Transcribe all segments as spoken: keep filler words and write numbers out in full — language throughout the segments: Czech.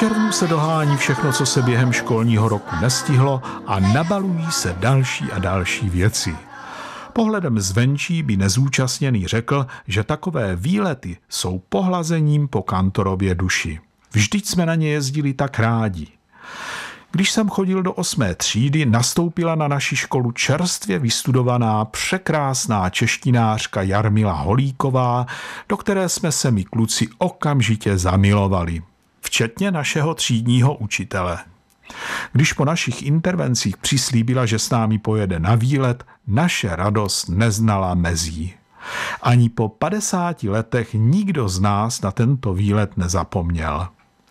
červnu se dohání všechno, co se během školního roku nestihlo a nabalují se další a další věci. Pohledem zvenčí by nezúčastněný řekl, že takové výlety jsou pohlazením po kantorově duši. Vždyť jsme na ně jezdili tak rádi. Když jsem chodil do osmé třídy, nastoupila na naši školu čerstvě vystudovaná, překrásná češtinářka Jarmila Holíková, do které jsme se my kluci okamžitě zamilovali. Včetně našeho třídního učitele. Když po našich intervencích přislíbila, že s námi pojede na výlet, naše radost neznala mezí. Ani po padesáti letech nikdo z nás na tento výlet nezapomněl.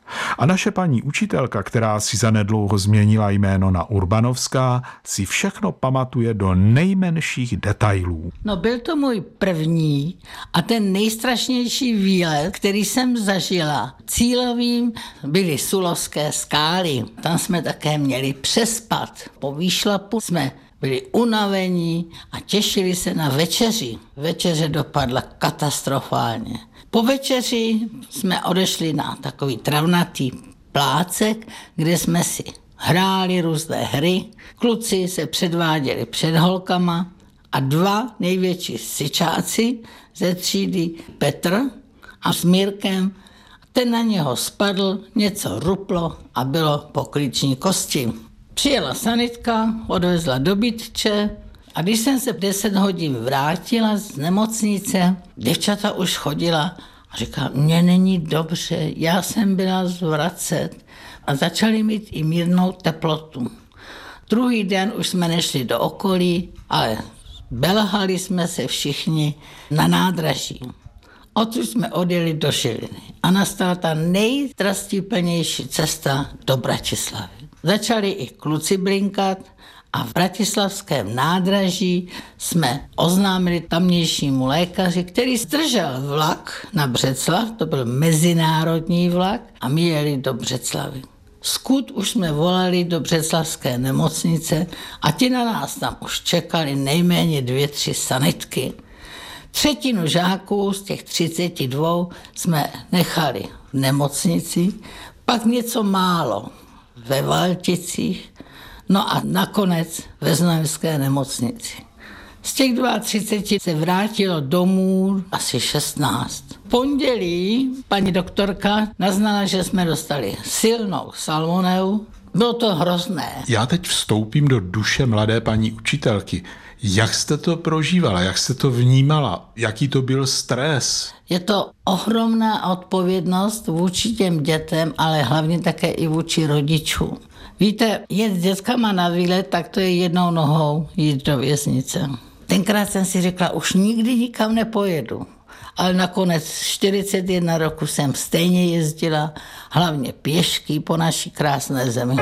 A naše paní učitelka, která si zanedlouho změnila jméno na Urbanovská, si všechno pamatuje do nejmenších detailů. No byl to můj první a ten nejstrašnější výlet, který jsem zažila. Cílovým byly Sulovské skály. Tam jsme také měli přespat. Po výšlapu jsme byli unavení a těšili se na večeři. Večeře dopadla katastrofálně. Po večeři jsme odešli na takový travnatý plácek, kde jsme si hráli různé hry. Kluci se předváděli před holkama a dva největší syčáci ze třídy Petr a s Mírkem, ten na něho spadl, něco ruplo a bylo po klíční kosti. Přijela sanitka, odvezla do bytče a když jsem se deset hodin vrátila z nemocnice, děvčata už chodila a říkala, mně není dobře, já jsem byla zvracet a začali mít i mírnou teplotu. Druhý den už jsme nešli do okolí, ale belhali jsme se všichni na nádraží. Odtud jsme odjeli do Žiliny a nastala ta nejstrastiplnější cesta do Bratislavy. Začali i kluci blinkat a v bratislavském nádraží jsme oznámili tamnějšímu lékaři, který zdržel vlak na Břeclav, to byl mezinárodní vlak a my jeli do Břeclavy. Skud už jsme volali do břeclavské nemocnice a ti na nás tam už čekali nejméně dvě, tři sanitky. Třetinu žáků z těch třiceti dvou jsme nechali v nemocnici, pak něco málo ve Valticích, no a nakonec ve Znojemské nemocnici. Z těch třiceti dvou se vrátilo domů asi šestnáct. V pondělí paní doktorka naznala, že jsme dostali silnou salmonelu. Bylo to hrozné. Já teď vstoupím do duše mladé paní učitelky. Jak jste to prožívala, jak jste to vnímala, jaký to byl stres? Je to ohromná odpovědnost vůči těm dětem, ale hlavně také i vůči rodičům. Víte, jet s dětskama na výlet, tak to je jednou nohou jít do věznice. Tenkrát jsem si řekla, už nikdy nikam nepojedu. Ale nakonec čtyřicet jedna roku jsem stejně jezdila, hlavně pěšky po naší krásné zemi.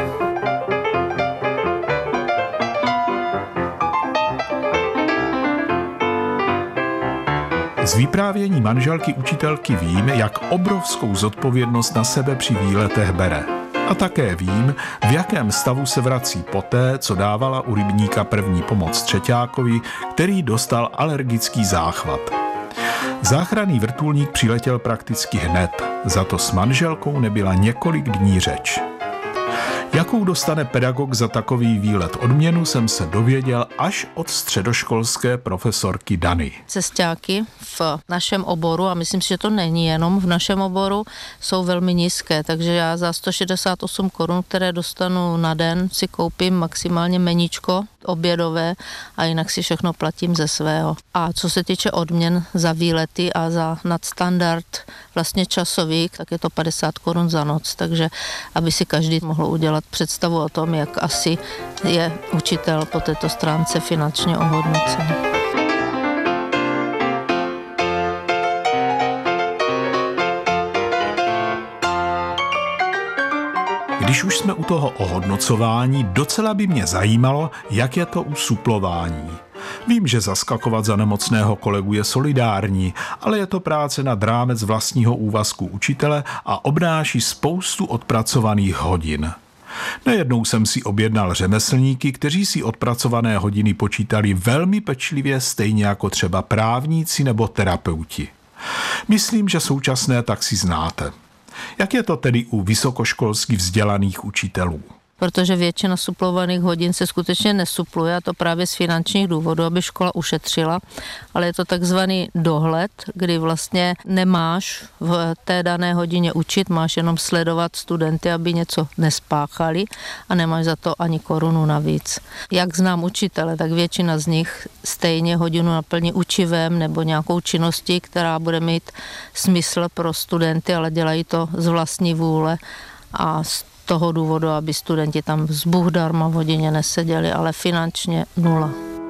Z vyprávění manželky učitelky vím, jak obrovskou zodpovědnost na sebe při výletech bere. A také vím, v jakém stavu se vrací poté, co dávala u rybníka první pomoc třeťákovi, který dostal alergický záchvat. Záchranný vrtulník přiletěl prakticky hned, za to s manželkou nebyla několik dní řeč. Jakou dostane pedagog za takový výlet odměnu, jsem se dověděl až od středoškolské profesorky Dany. Cesťáky v našem oboru, a myslím si, že to není jenom v našem oboru, jsou velmi nízké, takže já za sto šedesát osm korun, které dostanu na den, si koupím maximálně meníčko obědové a jinak si všechno platím ze svého. A co se týče odměn za výlety a za nadstandard vlastně časový, tak je to padesát korun za noc, takže aby si každý mohl udělat představu o tom, jak asi je učitel po této stránce finančně ohodnocen. Když už jsme u toho ohodnocování, docela by mě zajímalo, jak je to u suplování. Vím, že zaskakovat za nemocného kolegu je solidární, ale je to práce nad rámec vlastního úvazku učitele a obnáší spoustu odpracovaných hodin. Nejednou jsem si objednal řemeslníky, kteří si odpracované hodiny počítali velmi pečlivě, stejně jako třeba právníci nebo terapeuti. Myslím, že současné taxi znáte. Jak je to tedy u vysokoškolsky vzdělaných učitelů? Protože většina suplovaných hodin se skutečně nesupluje, a to právě z finančních důvodů, aby škola ušetřila, ale je to takzvaný dohled, kdy vlastně nemáš v té dané hodině učit, máš jenom sledovat studenty, aby něco nespáchali a nemáš za to ani korunu navíc. Jak znám učitele, tak většina z nich stejně hodinu naplní učivem nebo nějakou činností, která bude mít smysl pro studenty, ale dělají to z vlastní vůle a z toho důvodu, aby studenti tam z Bůh darma v hodině neseděli, ale finančně nula.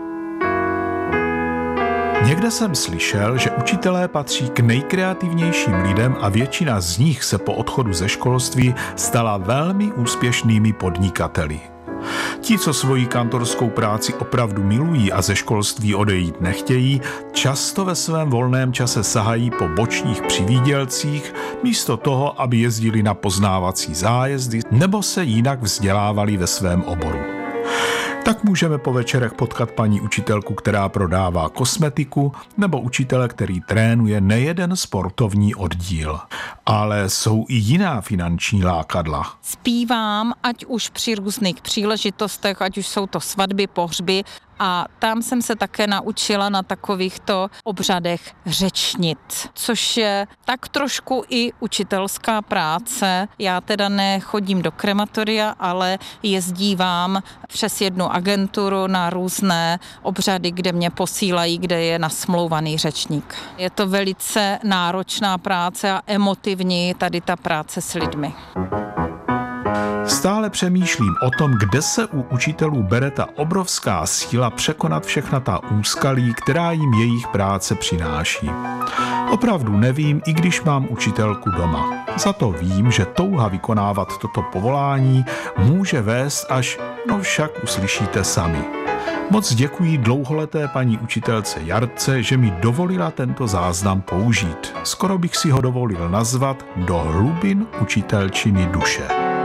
Někde jsem slyšel, že učitelé patří k nejkreativnějším lidem a většina z nich se po odchodu ze školství stala velmi úspěšnými podnikateli. Ti, co svoji kantorskou práci opravdu milují a ze školství odejít nechtějí, často ve svém volném čase sahají po bočních přivídělcích, místo toho, aby jezdili na poznávací zájezdy nebo se jinak vzdělávali ve svém oboru. Tak můžeme po večerech potkat paní učitelku, která prodává kosmetiku, nebo učitele, který trénuje nejeden sportovní oddíl. Ale jsou i jiná finanční lákadla. Zpívám, ať už při různých příležitostech, ať už jsou to svatby, pohřby, a tam jsem se také naučila na takovýchto obřadech řečnit, což je tak trošku i učitelská práce. Já teda nechodím do krematoria, ale jezdívám přes jednu agenturu na různé obřady, kde mě posílají, kde je nasmlouvaný řečník. Je to velice náročná práce a emotivní tady ta práce s lidmi. Stále přemýšlím o tom, kde se u učitelů bere ta obrovská síla překonat všechna ta úskalí, která jim jejich práce přináší. Opravdu nevím, i když mám učitelku doma. Za to vím, že touha vykonávat toto povolání může vést až, no však uslyšíte sami. Moc děkuji dlouholeté paní učitelce Jarce, že mi dovolila tento záznam použít. Skoro bych si ho dovolil nazvat Do hlubin učitelčiny duše.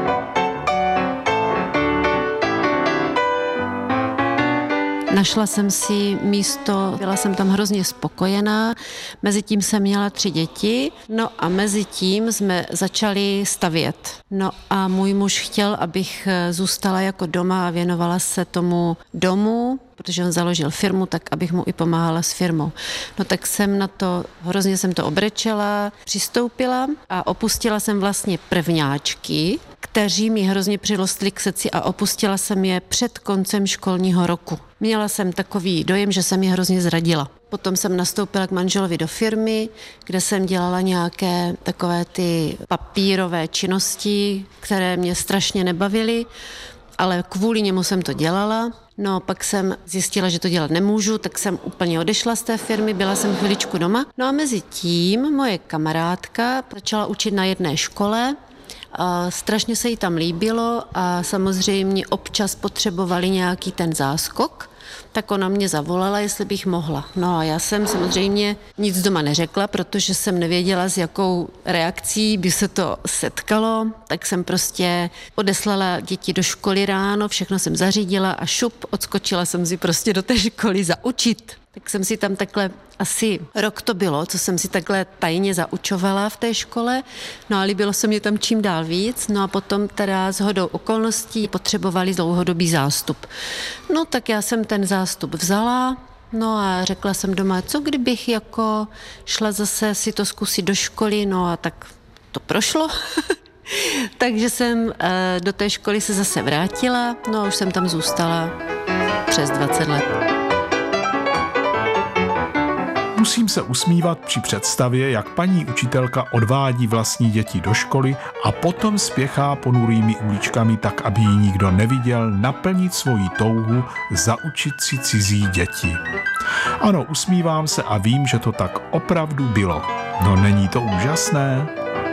Našla jsem si místo, byla jsem tam hrozně spokojená, mezi tím jsem měla tři děti, no a mezi tím jsme začali stavět. No a můj muž chtěl, abych zůstala jako doma a věnovala se tomu domu, protože on založil firmu, tak abych mu i pomáhala s firmou. No tak jsem na to, hrozně jsem to obrečela, přistoupila a opustila jsem vlastně prvňáčky, kteří mi hrozně přirostli k srdci a opustila jsem je před koncem školního roku. Měla jsem takový dojem, že jsem je hrozně zradila. Potom jsem nastoupila k manželovi do firmy, kde jsem dělala nějaké takové ty papírové činnosti, které mě strašně nebavily, ale kvůli němu jsem to dělala. No, pak jsem zjistila, že to dělat nemůžu, tak jsem úplně odešla z té firmy, byla jsem chviličku doma. No a mezi tím moje kamarádka začala učit na jedné škole, a strašně se jí tam líbilo a samozřejmě občas potřebovali nějaký ten záskok, tak ona mě zavolala, jestli bych mohla. No a já jsem samozřejmě nic doma neřekla, protože jsem nevěděla, s jakou reakcí by se to setkalo, tak jsem prostě odeslala děti do školy ráno, všechno jsem zařídila a šup, odskočila jsem si prostě do té školy zaučit. Tak jsem si tam takhle, asi rok to bylo, co jsem si takhle tajně zaučovala v té škole, no a líbilo se mě tam čím dál víc, no a potom teda shodou okolností potřebovali dlouhodobý zástup. No tak já jsem ten zástup vzala, no a řekla jsem doma, co kdybych jako šla zase si to zkusit do školy, no a tak to prošlo. Takže jsem do té školy se zase vrátila, no a už jsem tam zůstala přes dvacet let. Musím se usmívat při představě, jak paní učitelka odvádí vlastní děti do školy a potom spěchá ponurými uličkami tak, aby ji nikdo neviděl, naplnit svoji touhu zaučit si cizí děti. Ano, usmívám se a vím, že to tak opravdu bylo. No není to úžasné?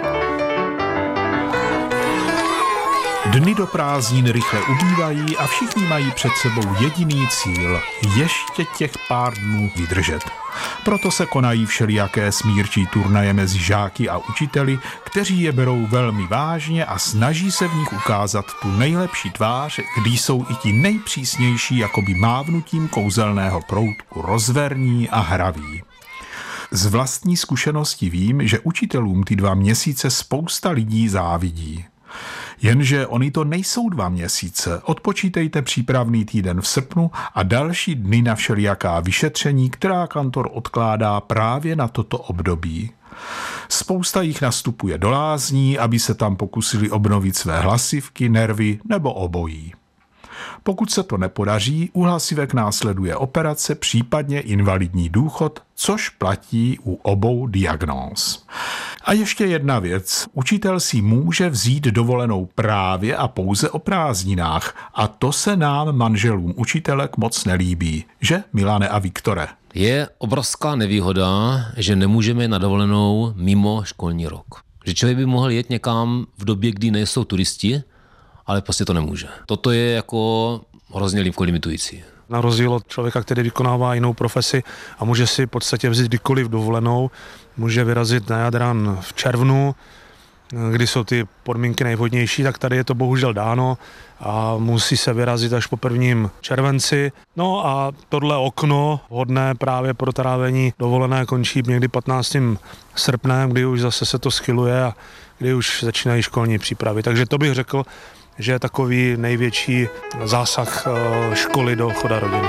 Dny do prázdnin rychle ubývají a všichni mají před sebou jediný cíl – ještě těch pár dnů vydržet. Proto se konají všelijaké smírčí turnaje mezi žáky a učiteli, kteří je berou velmi vážně a snaží se v nich ukázat tu nejlepší tvář, když jsou i ti nejpřísnější jakoby mávnutím kouzelného proutku rozverní a hraví. Z vlastní zkušenosti vím, že učitelům ty dva měsíce spousta lidí závidí. Jenže oni to nejsou dva měsíce. Odpočítejte přípravný týden v srpnu a další dny na všelijaká vyšetření, která kantor odkládá právě na toto období. Spousta jich nastupuje do lázní, aby se tam pokusili obnovit své hlasivky, nervy nebo obojí. Pokud se to nepodaří, u hlasivek následuje operace, případně invalidní důchod, což platí u obou diagnóz. A ještě jedna věc. Učitel si může vzít dovolenou právě a pouze o prázdninách a to se nám, manželům učitelek, moc nelíbí. Že, Milane a Viktore? Je obrovská nevýhoda, že nemůžeme na dovolenou mimo školní rok. Že člověk by mohl jet někam v době, kdy nejsou turisti, ale prostě to nemůže. Toto je jako hrozně limitující. Na rozdíl od člověka, který vykonává jinou profesi a může si v podstatě vzít kdykoliv dovolenou, může vyrazit na Jadran v červnu, kdy jsou ty podmínky nejvhodnější, tak tady je to bohužel dáno a musí se vyrazit až po prvním červenci. No a tohle okno hodné právě pro trávení dovolené končí někdy patnáctým srpnem, kdy už zase se to schyluje a kdy už začínají školní přípravy. Takže to bych řekl, že je takový největší zásah školy do choda rodiny.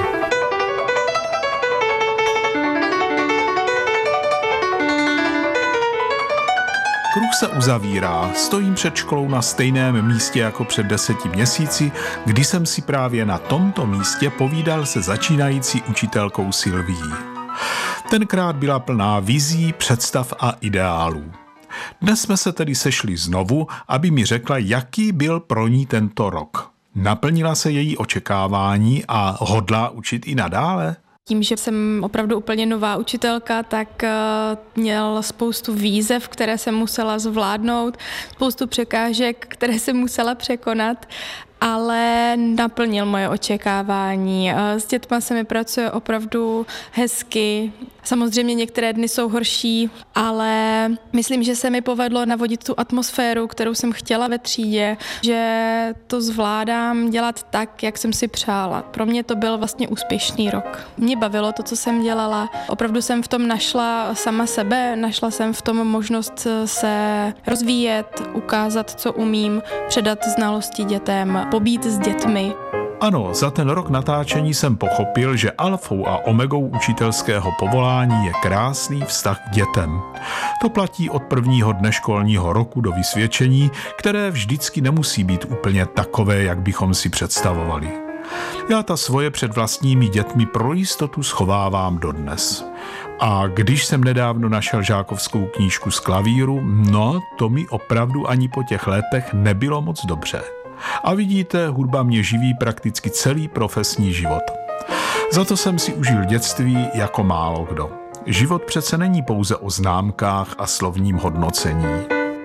Kruh se uzavírá, stojím před školou na stejném místě jako před deseti měsíci, kdy jsem si právě na tomto místě povídal se začínající učitelkou Silvií. Tenkrát byla plná vizí, představ a ideálů. Dnes jsme se tedy sešli znovu, aby mi řekla, jaký byl pro ní tento rok. Naplnila se její očekávání a hodlá učit i nadále? Tím, že jsem opravdu úplně nová učitelka, tak měl spoustu výzev, které jsem musela zvládnout, spoustu překážek, které jsem musela překonat, ale naplnil moje očekávání. S dětma se mi pracuje opravdu hezky. Samozřejmě některé dny jsou horší, ale myslím, že se mi povedlo navodit tu atmosféru, kterou jsem chtěla ve třídě, že to zvládám dělat tak, jak jsem si přála. Pro mě to byl vlastně úspěšný rok. Mě bavilo to, co jsem dělala. Opravdu jsem v tom našla sama sebe, našla jsem v tom možnost se rozvíjet, ukázat, co umím, předat znalosti dětem, pobít s dětmi. Ano, za ten rok natáčení jsem pochopil, že alfou a omegou učitelského povolání je krásný vztah k dětem. To platí od prvního dne školního roku do vysvědčení, které vždycky nemusí být úplně takové, jak bychom si představovali. Já ta svoje před vlastními dětmi pro jistotu schovávám dodnes. A když jsem nedávno našel žákovskou knížku z klavíru, no to mi opravdu ani po těch letech nebylo moc dobře. A vidíte, hudba mě živí prakticky celý profesní život. Za to jsem si užil dětství jako málo kdo. Život přece není pouze o známkách a slovním hodnocení.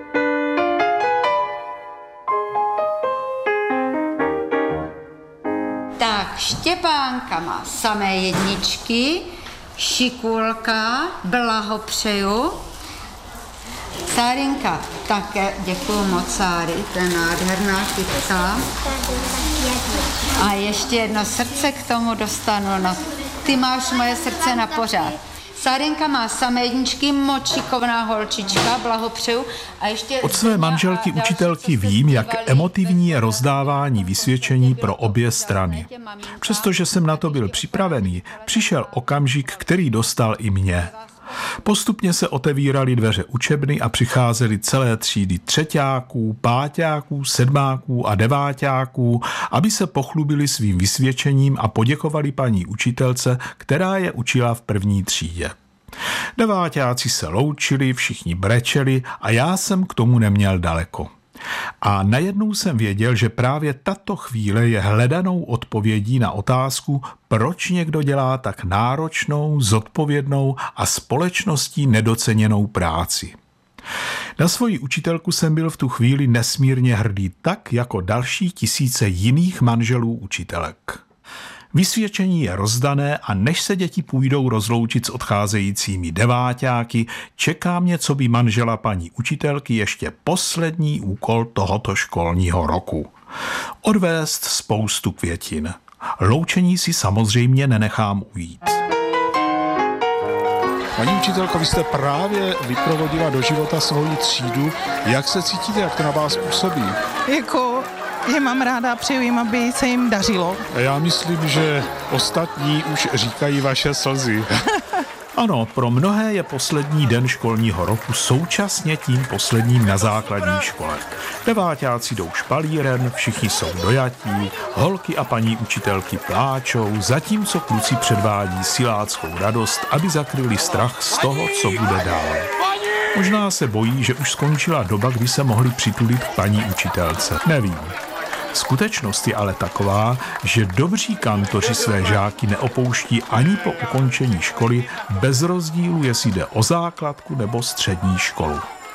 Tak, Štěpánka má samé jedničky, Šikulka, blahopřeju. Sárinka, také děkuju moc, Sáry, to je nádherná kytka. A ještě jedno srdce k tomu dostanu, no ty máš moje srdce na pořád. Sárinka má samé jedničky, moc šikovná holčička, blahopřeju. A ještě od své manželky učitelky vím, jak emotivní je rozdávání vysvědčení pro obě strany. Přestože jsem na to byl připravený, přišel okamžik, který dostal i mě. Postupně se otevíraly dveře učebny a přicházely celé třídy třeťáků, páťáků, sedmáků a deváťáků, aby se pochlubili svým vysvědčením a poděkovali paní učitelce, která je učila v první třídě. Deváťáci se loučili, všichni brečeli a já jsem k tomu neměl daleko. A najednou jsem věděl, že právě tato chvíle je hledanou odpovědí na otázku, proč někdo dělá tak náročnou, zodpovědnou a společností nedoceněnou práci. Na svoji učitelku jsem byl v tu chvíli nesmírně hrdý, tak jako další tisíce jiných manželů učitelek. Vysvědčení je rozdané a než se děti půjdou rozloučit s odcházejícími deváťáky, čeká mě, co by manžela paní učitelky, ještě poslední úkol tohoto školního roku. Odvést spoustu květin. Loučení si samozřejmě nenechám ujít. Paní učitelko, vy jste právě vyprovodila do života svoji třídu. Jak se cítíte, jak to na vás působí? Jako je mám ráda, přeju jim, aby se jim dařilo. Já myslím, že ostatní už říkají vaše slzy. Ano, pro mnohé je poslední den školního roku současně tím posledním na základní škole. Deváťáci jdou špalírem, všichni jsou dojatí, holky a paní učitelky pláčou, zatímco kluci předvádí siláckou radost, aby zakryli strach z toho, co bude dál. Možná se bojí, že už skončila doba, kdy se mohli přitulit k paní učitelce. Nevím. Skutečnost je ale taková, že dobří kantoři své žáky neopouští ani po ukončení školy bez rozdílu, jestli jde o základku nebo střední školu.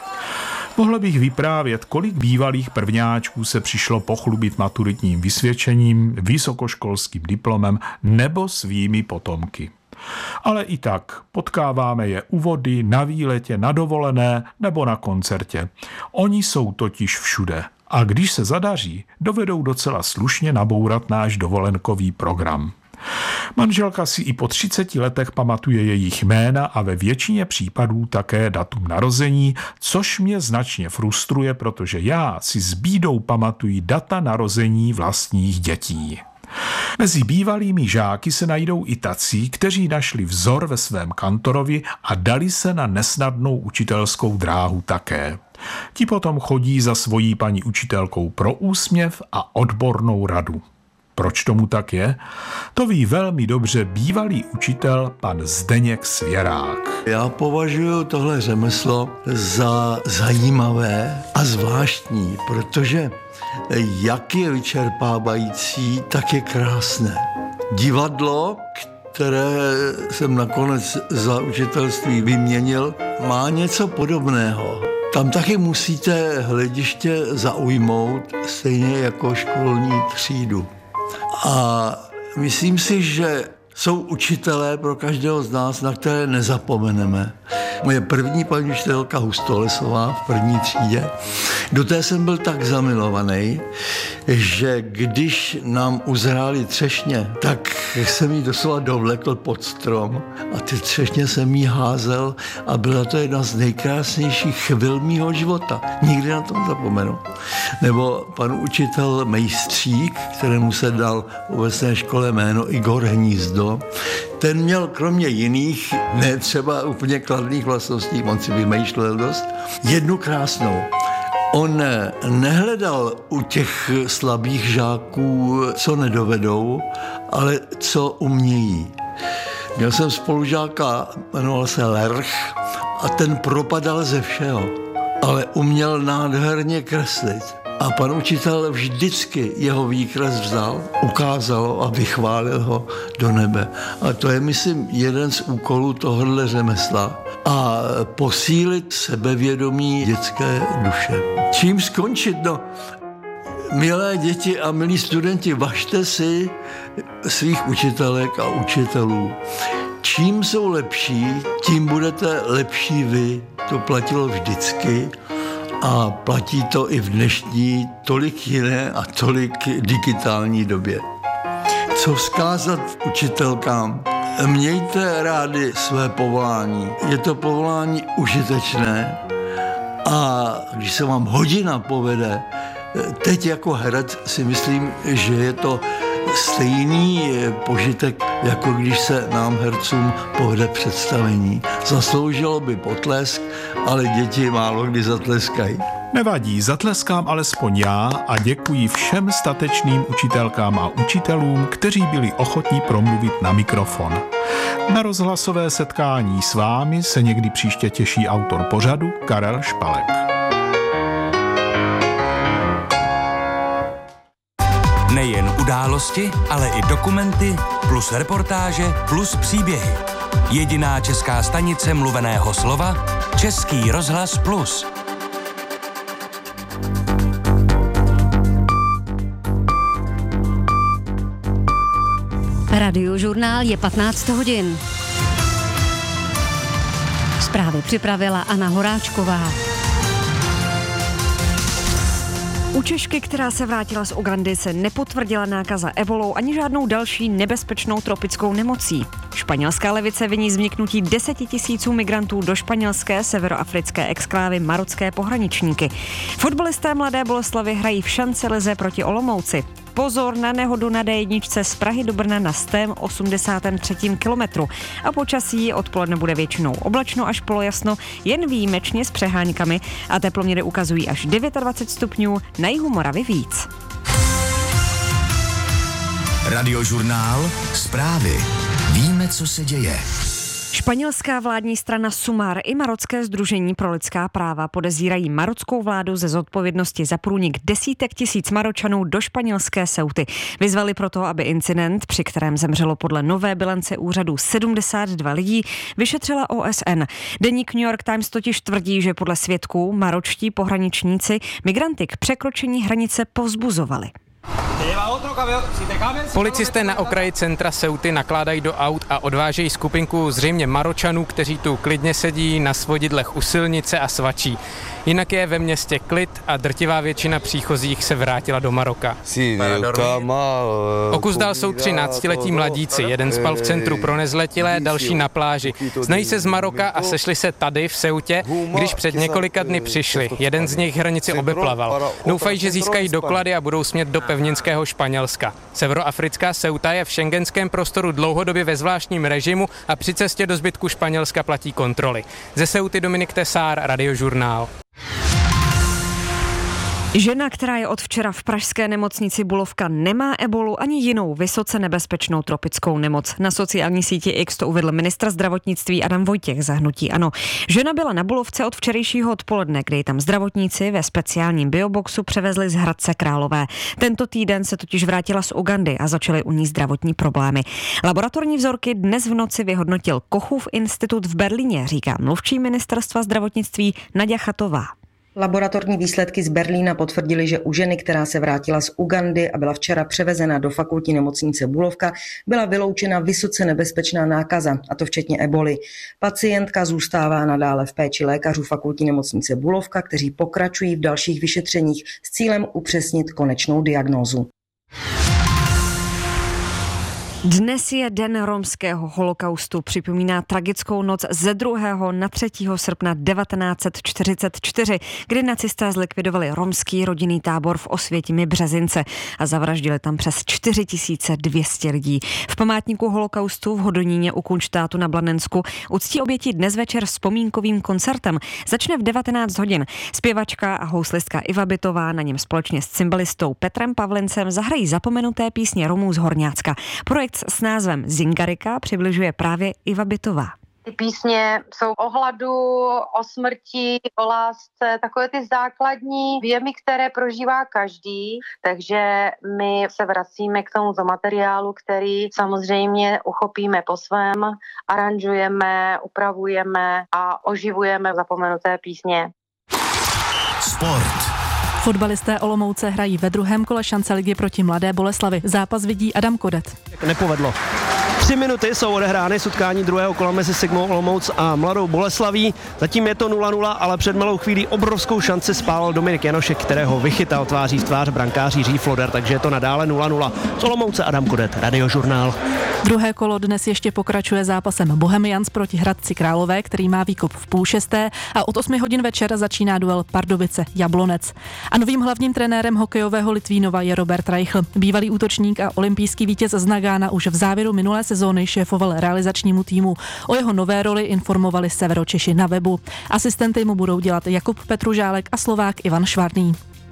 Mohl bych vyprávět, kolik bývalých prvňáčků se přišlo pochlubit maturitním vysvědčením, vysokoškolským diplomem nebo svými potomky. Ale i tak potkáváme je u vody, na výletě, na dovolené nebo na koncertě. Oni jsou totiž všude. A když se zadaří, dovedou docela slušně nabourat náš dovolenkový program. Manželka si i po třiceti letech pamatuje jejich jména a ve většině případů také datum narození, což mě značně frustruje, protože já si s bídou pamatuji data narození vlastních dětí. Mezi bývalými žáky se najdou i tací, kteří našli vzor ve svém kantorovi a dali se na nesnadnou učitelskou dráhu také. Ti potom chodí za svojí paní učitelkou pro úsměv a odbornou radu. Proč tomu tak je? To ví velmi dobře bývalý učitel pan Zdeněk Svěrák. Já považuji tohle řemeslo za zajímavé a zvláštní, protože jak je vyčerpávající, tak je krásné. Divadlo, které jsem nakonec za učitelství vyměnil, má něco podobného. Tam taky musíte hlediště zaujmout, stejně jako školní třídu. A myslím si, že jsou učitelé pro každého z nás, na které nezapomeneme. Moje první paní učitelka Hustolesová v první třídě, do té jsem byl tak zamilovaný, že když nám uzrály třešně, tak jsem jí doslova dovlekl pod strom a ty třešně jsem jí házel a byla to jedna z nejkrásnějších chvil mýho života. Nikdy na to nezapomenu. Nebo pan učitel Mejstřík, kterému se dal v obecné škole jméno Igor Hnízdo, ten měl kromě jiných, ne třeba úplně kladných vlastností, on si vymýšlel dost, jednu krásnou. On nehledal u těch slabých žáků, co nedovedou, ale co umějí. Měl jsem spolužáka, jmenoval se Lerch, a ten propadal ze všeho, ale uměl nádherně kreslit. A pan učitel vždycky jeho výkres vzal, ukázal a vychválil ho do nebe. A to je, myslím, jeden z úkolů tohohle řemesla. A posílit sebevědomí dětské duše. Čím skončit? No, milé děti a milí studenti, važte si svých učitelek a učitelů. Čím jsou lepší, tím budete lepší vy. To platilo vždycky. A platí to i v dnešní tolik jiné a tolik digitální době. Co vzkázat učitelkám? Mějte rádi své povolání. Je to povolání užitečné a když se vám hodina povede, teď jako herec si myslím, že je to stejný požitek, jako když se nám hercům povede představení. Zasloužilo by potlesk, ale děti málo kdy zatleskají. Nevadí, zatleskám alespoň já a děkuji všem statečným učitelkám a učitelům, kteří byli ochotní promluvit na mikrofon. Na rozhlasové setkání s vámi se někdy příště těší autor pořadu Karel Špalek. Nejen události, ale i dokumenty, plus reportáže, plus příběhy. Jediná česká stanice mluveného slova, Český rozhlas Plus. Radiožurnál je patnáct hodin. Zprávy připravila Anna Horáčková. U Češky, která se vrátila z Ugandy, se nepotvrdila nákaza ebolou ani žádnou další nebezpečnou tropickou nemocí. Španělská levice viní vzniknutí deseti tisíců migrantů do španělské severoafrické exklávy marocké pohraničníky. Fotbalisté Mladé Boleslavi hrají v šance lize proti Olomouci. Pozor na nehodu na dé jedna z Prahy do Brna na sto osmdesátém třetím kilometru. A počasí odpoledne bude většinou oblačno až polojasno, jen výjimečně s přeháňkami a teploměry ukazují až dvacet devět stupňů, na jihu Moravy víc. Radiožurnál, zprávy. Víme, co se děje. Španělská vládní strana Sumar i Marocké sdružení pro lidská práva podezírají marockou vládu ze zodpovědnosti za průnik desítek tisíc Maročanů do španělské Ceuty. Vyzvali proto, aby incident, při kterém zemřelo podle nové bilance úřadu sedmdesát dva lidí, vyšetřila O S N. Deník New York Times totiž tvrdí, že podle svědků maročtí pohraničníci migranty k překročení hranice povzbuzovali. Policisté na okraji centra Ceuty nakládají do aut a odvážejí skupinku zřejmě Maročanů, kteří tu klidně sedí na svodidlech u silnice a svačí. Jinak je ve městě klid a drtivá většina příchozích se vrátila do Maroka. O kus dál jsou třináctiletí mladíci, jeden spal v centru pro nezletilé, další na pláži. Znají se z Maroka a sešli se tady v Ceutě, když před několika dny přišli. Jeden z nich hranici obeplaval. Doufají, že získají doklady a budou smět do pevninského Španělska. Severoafrická Ceuta je v schengenském prostoru dlouhodobě ve zvláštním režimu a při cestě do zbytku Španělska platí kontroly. Ze Ceuty Dominik Tesár, Radiožurnál. Žena, která je od včera v pražské nemocnici Bulovka, nemá ebolu ani jinou vysoce nebezpečnou tropickou nemoc. Na sociální síti X to uvedl ministr zdravotnictví Adam Vojtěch za hnutí ANO. Žena byla na Bulovce od včerejšího odpoledne, kdy ji tam zdravotníci ve speciálním bioboxu převezli z Hradce Králové. Tento týden se totiž vrátila z Ugandy a začaly u ní zdravotní problémy. Laboratorní vzorky dnes v noci vyhodnotil Kochův institut v Berlíně, říká mluvčí ministerstva zdravotnictví Naďa Chatová. Laboratorní výsledky z Berlína potvrdily, že u ženy, která se vrátila z Ugandy a byla včera převezena do fakultní nemocnice Bulovka, byla vyloučena vysoce nebezpečná nákaza, a to včetně eboli. Pacientka zůstává nadále v péči lékařů fakultní nemocnice Bulovka, kteří pokračují v dalších vyšetřeních s cílem upřesnit konečnou diagnózu. Dnes je den romského holokaustu, připomíná tragickou noc ze druhého na třetího srpna devatenáct set čtyřicet čtyři, kdy nacisté zlikvidovali romský rodinný tábor v Osvětimi Březince a zavraždili tam přes čtyři tisíce dvě stě lidí. V památníku holokaustu v Hodoníně u Kunštátu na Blanensku uctí oběti dnes večer vzpomínkovým koncertem. Začne v devatenáct hodin. Zpěvačka a houslistka Iva Bytová na něm společně s cymbalistou Petrem Pavlincem zahrají zapomenuté písně Romů z Horňácka. Projekt s názvem Zingarika přibližuje právě Iva Bytová. Ty písně jsou o hladu, o smrti, o lásce, takové ty základní věmy, které prožívá každý, takže my se vracíme k tomuto materiálu, který samozřejmě uchopíme po svém, aranžujeme, upravujeme a oživujeme zapomenuté písně. Sport. Fotbalisté Olomouce hrají ve druhém kole šance ligy proti Mladé Boleslavi. Zápas vidí Adam Kodet. Nepovedlo. Tři minuty jsou odehrány z utkání druhého kola mezi Sigmou Olomouc a Mladou Boleslaví. Zatím je to nula nula, ale před malou chvílí obrovskou šanci spálil Dominik Janošek, kterého vychytal tváří v tvář brankář Jiří Floder, takže je to nadále nula nula. Z Olomouce Adam Kodet, Radiožurnál. Druhé kolo dnes ještě pokračuje zápasem Bohemians proti Hradci Králové, který má výkop v půl šesté, a od osmi hodin večer začíná duel Pardubice Jablonec. A novým hlavním trenérem hokejového Litvínova je Robert Reichl. Bývalý útočník a olympijský vítěz z Nagána už v závěru minulé sezóny šéfoval realizačnímu týmu. O jeho nové roli informovali Severočeši na webu. Asistenty mu budou dělat Jakub Petružálek a Slovák Ivan Švarný.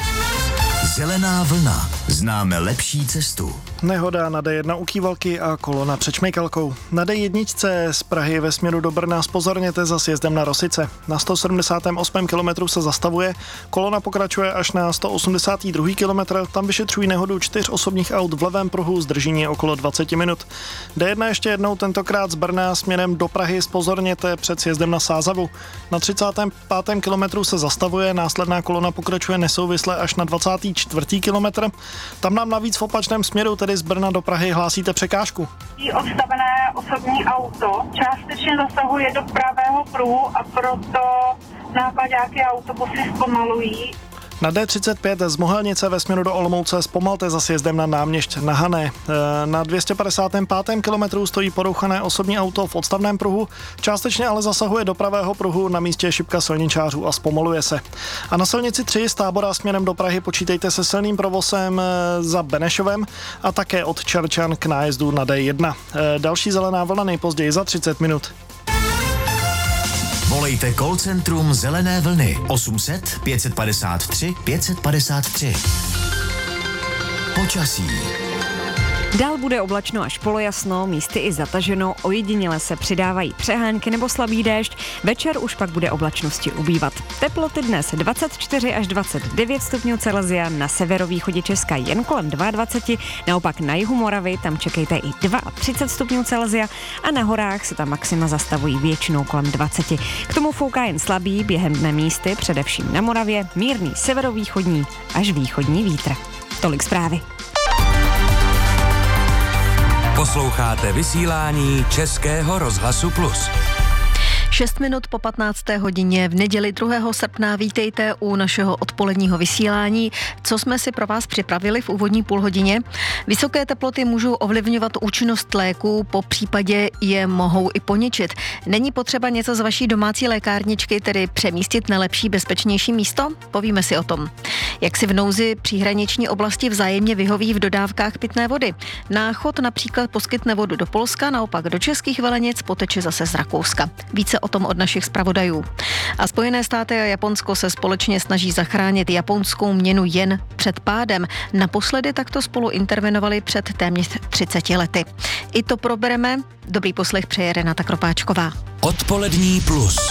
Zelená vlna. Známe lepší cestu. Nehoda na dé jedna u Kývalky a kolona před Šmejkalkou. Na dé jedna z Prahy ve směru do Brna zpozorněte za sjezdem na Rosice. Na sto sedmdesátém osmém kilometru se zastavuje, kolona pokračuje až na sto osmdesátém druhém kilometru, tam vyšetřují nehodu čtyř osobních aut v levém pruhu, zdržení okolo dvacet minut. dé jedna ještě jednou, tentokrát z Brna směrem do Prahy zpozorněte před sjezdem na Sázavu. Na třicátém pátém kilometru se zastavuje, následná kolona pokračuje nesouvisle až na dvacátém čtvrtém kilometru. Tam nám navíc v opačném směru, tedy z Brna do Prahy, hlásíte překážku. Odstavené osobní auto částečně zasahuje do pravého pruhu a proto náklaďáky a autobusy zpomalují. Na D třicet pět z Mohelnice ve směru do Olomouce zpomalte za sjezdem na Náměšť na Hané. Na dvě stě padesátém pátém kilometru stojí porouchané osobní auto v odstavném pruhu, částečně ale zasahuje do pravého pruhu, na místě je šipka silničářů a zpomaluje se. A na silnici tři z Tábora směrem do Prahy počítejte se silným provozem za Benešovem a také od Čerčan k nájezdu na D jedna. Další zelená vlna nejpozději za třicet minut. Volejte call centrum Zelené vlny osm set pět padesát tři pět padesát tři. Počasí. Dál bude oblačno až polojasno, místy i zataženo, ojediněle se přidávají přehánky nebo slabý déšť, večer už pak bude oblačnosti ubývat. Teploty dnes dvacet čtyři až dvacet devět stupňů Celsia, na severovýchodě Česka jen kolem dvacet dva, naopak na jihu Moravy tam čekejte i třicet dva stupňů Celsia a na horách se tam maxima zastavují většinou kolem dvacet. K tomu fouká jen slabý, během dne místy, především na Moravě, mírný severovýchodní až východní vítr. Tolik zprávy. Posloucháte vysílání Českého rozhlasu Plus. šest minut po patnácté hodině v neděli druhého srpna vítejte u našeho odpoledního vysílání. Co jsme si pro vás připravili v úvodní půlhodině? Vysoké teploty můžou ovlivňovat účinnost léků, po případě je mohou i poničit. Není potřeba něco z vaší domácí lékárničky tedy přemístit na lepší, bezpečnější místo? Povíme si o tom. Jak si v nouzi příhraniční oblasti vzájemně vyhoví v dodávkách pitné vody? Náchod například poskytne vodu do Polska, naopak do Českých Velenic poteče zase z Rakouska. Více o tom od našich zpravodajů. A Spojené státy a Japonsko se společně snaží zachránit japonskou měnu jen před pádem. Naposledy takto spolu intervenovali před téměř třiceti lety. I to probereme. Dobrý poslech přeje Renata Kropáčková. Odpolední plus.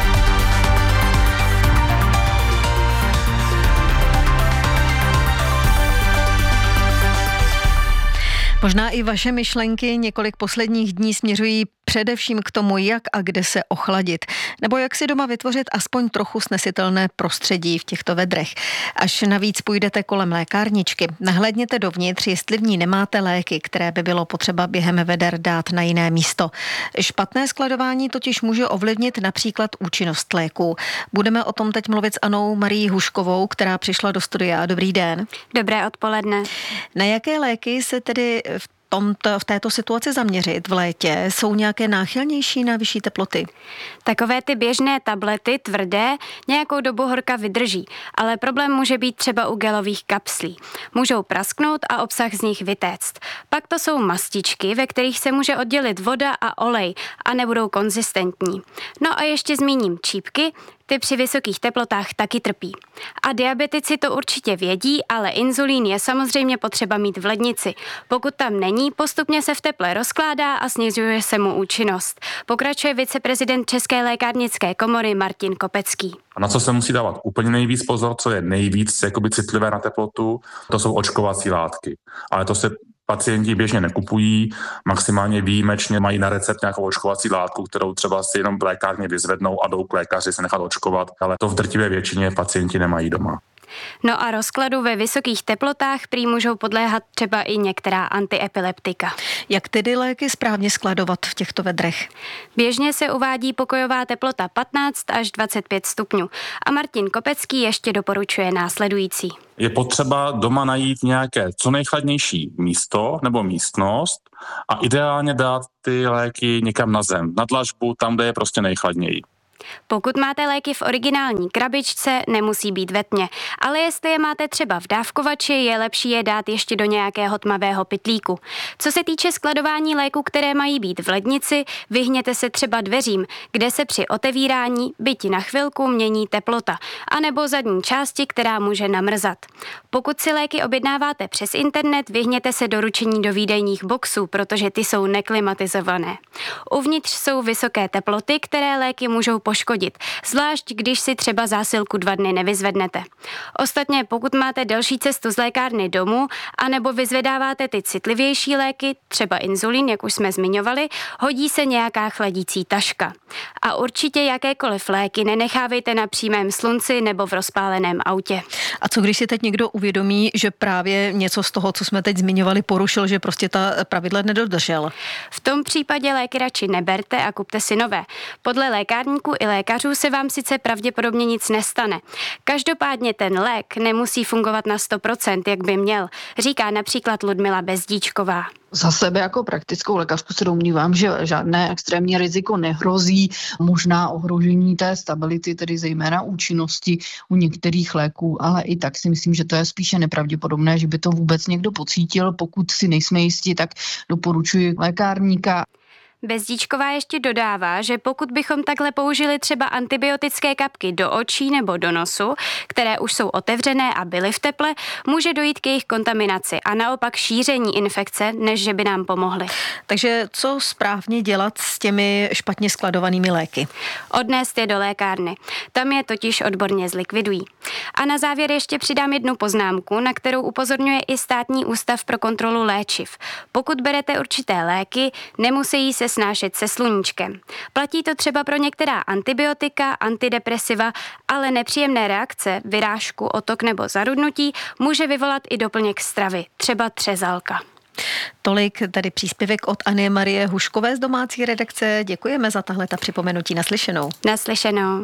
Možná i vaše myšlenky několik posledních dní směřují především k tomu, jak a kde se ochladit, nebo jak si doma vytvořit aspoň trochu snesitelné prostředí v těchto vedrech. Až navíc půjdete kolem lékárničky, nahlédněte dovnitř, jestli v ní nemáte léky, které by bylo potřeba během veder dát na jiné místo. Špatné skladování totiž může ovlivnit například účinnost léků. Budeme o tom teď mluvit s Anou Marií Huškovou, která přišla do studia. Dobrý den. Dobré odpoledne. Na jaké léky se tedy v tomto, v této situaci zaměřit v létě? Jsou nějaké náchylnější na vyšší teploty? Takové ty běžné tablety tvrdé nějakou dobu horka vydrží, ale problém může být třeba u gelových kapslí. Můžou prasknout a obsah z nich vytéct. Pak to jsou mastičky, ve kterých se může oddělit voda a olej a nebudou konzistentní. No a ještě zmíním čípky, ty při vysokých teplotách taky trpí. A diabetici to určitě vědí, ale inzulín je samozřejmě potřeba mít v lednici. Pokud tam není, postupně se v teple rozkládá a snižuje se mu účinnost. Pokračuje viceprezident České lékárnické komory Martin Kopecký. A na co se musí dávat úplně nejvíc pozor, co je nejvíc jakoby citlivé na teplotu, to jsou očkovací látky. Ale to se pacienti běžně nekupují, maximálně výjimečně mají na recept nějakou očkovací látku, kterou třeba si jenom v lékárně vyzvednou a jdou k lékaři se nechat očkovat, ale to v drtivé většině pacienti nemají doma. No a rozkladu ve vysokých teplotách prý můžou podléhat třeba i některá antiepileptika. Jak tedy léky správně skladovat v těchto vedrech? Běžně se uvádí pokojová teplota patnáct až dvacet pět stupňů a Martin Kopecký ještě doporučuje následující. Je potřeba doma najít nějaké co nejchladnější místo nebo místnost a ideálně dát ty léky někam na zem, na dlažbu, tam, kde je prostě nejchladněji. Pokud máte léky v originální krabičce, nemusí být ve tmě, ale jestli je máte třeba v dávkovači, je lepší je dát ještě do nějakého tmavého pytlíku. Co se týče skladování léků, které mají být v lednici, vyhněte se třeba dveřím, kde se při otevírání byť na chvilku mění teplota, anebo zadní části, která může namrzat. Pokud si léky objednáváte přes internet, vyhněte se doručení do výdejních boxů, protože ty jsou neklimatizované. Uvnitř jsou vysoké teploty, které léky můžou poškodit, zvlášť když si třeba zásilku dva dny nevyzvednete. Ostatně pokud máte delší cestu z lékárny domů, anebo vyzvedáváte ty citlivější léky, třeba inzulín, jak už jsme zmiňovali, hodí se nějaká chladící taška. A určitě jakékoliv léky nenechávejte na přímém slunci nebo v rozpáleném autě. A co když si teď někdo uvědomí, že právě něco z toho, co jsme teď zmiňovali, porušil, že prostě ta pravidla nedodržel? V tom případě léky radši neberte a kupte si nové. Podle lékárníků i lékařů se vám sice pravděpodobně nic nestane. Každopádně ten lék nemusí fungovat na sto procent, jak by měl, říká například Ludmila Bezdíčková. Za sebe jako praktickou lékařku se domnívám, že žádné extrémní riziko nehrozí, možná ohrožení té stability, tedy zejména účinnosti u některých léků, ale i tak si myslím, že to je spíše nepravděpodobné, že by to vůbec někdo pocítil. Pokud si nejsme jistí, tak doporučuji lékárníka. Bezdíčková ještě dodává, že pokud bychom takhle použili třeba antibiotické kapky do očí nebo do nosu, které už jsou otevřené a byly v teple, může dojít k jejich kontaminaci a naopak šíření infekce, než že by nám pomohly. Takže co správně dělat s těmi špatně skladovanými léky? Odnést je do lékárny. Tam je totiž odborně zlikvidují. A na závěr ještě přidám jednu poznámku, na kterou upozorňuje i Státní ústav pro kontrolu léčiv. Pokud berete určité léky, nemusí se snášet se sluníčkem. Platí to třeba pro některá antibiotika, antidepresiva, ale nepříjemné reakce, vyrážku, otok nebo zarudnutí může vyvolat i doplněk stravy, třeba třezalka. Tolik tedy příspěvek od Anny Marie Huškové z domácí redakce. Děkujeme za tahle ta připomenutí. Naslyšenou. Naslyšenou.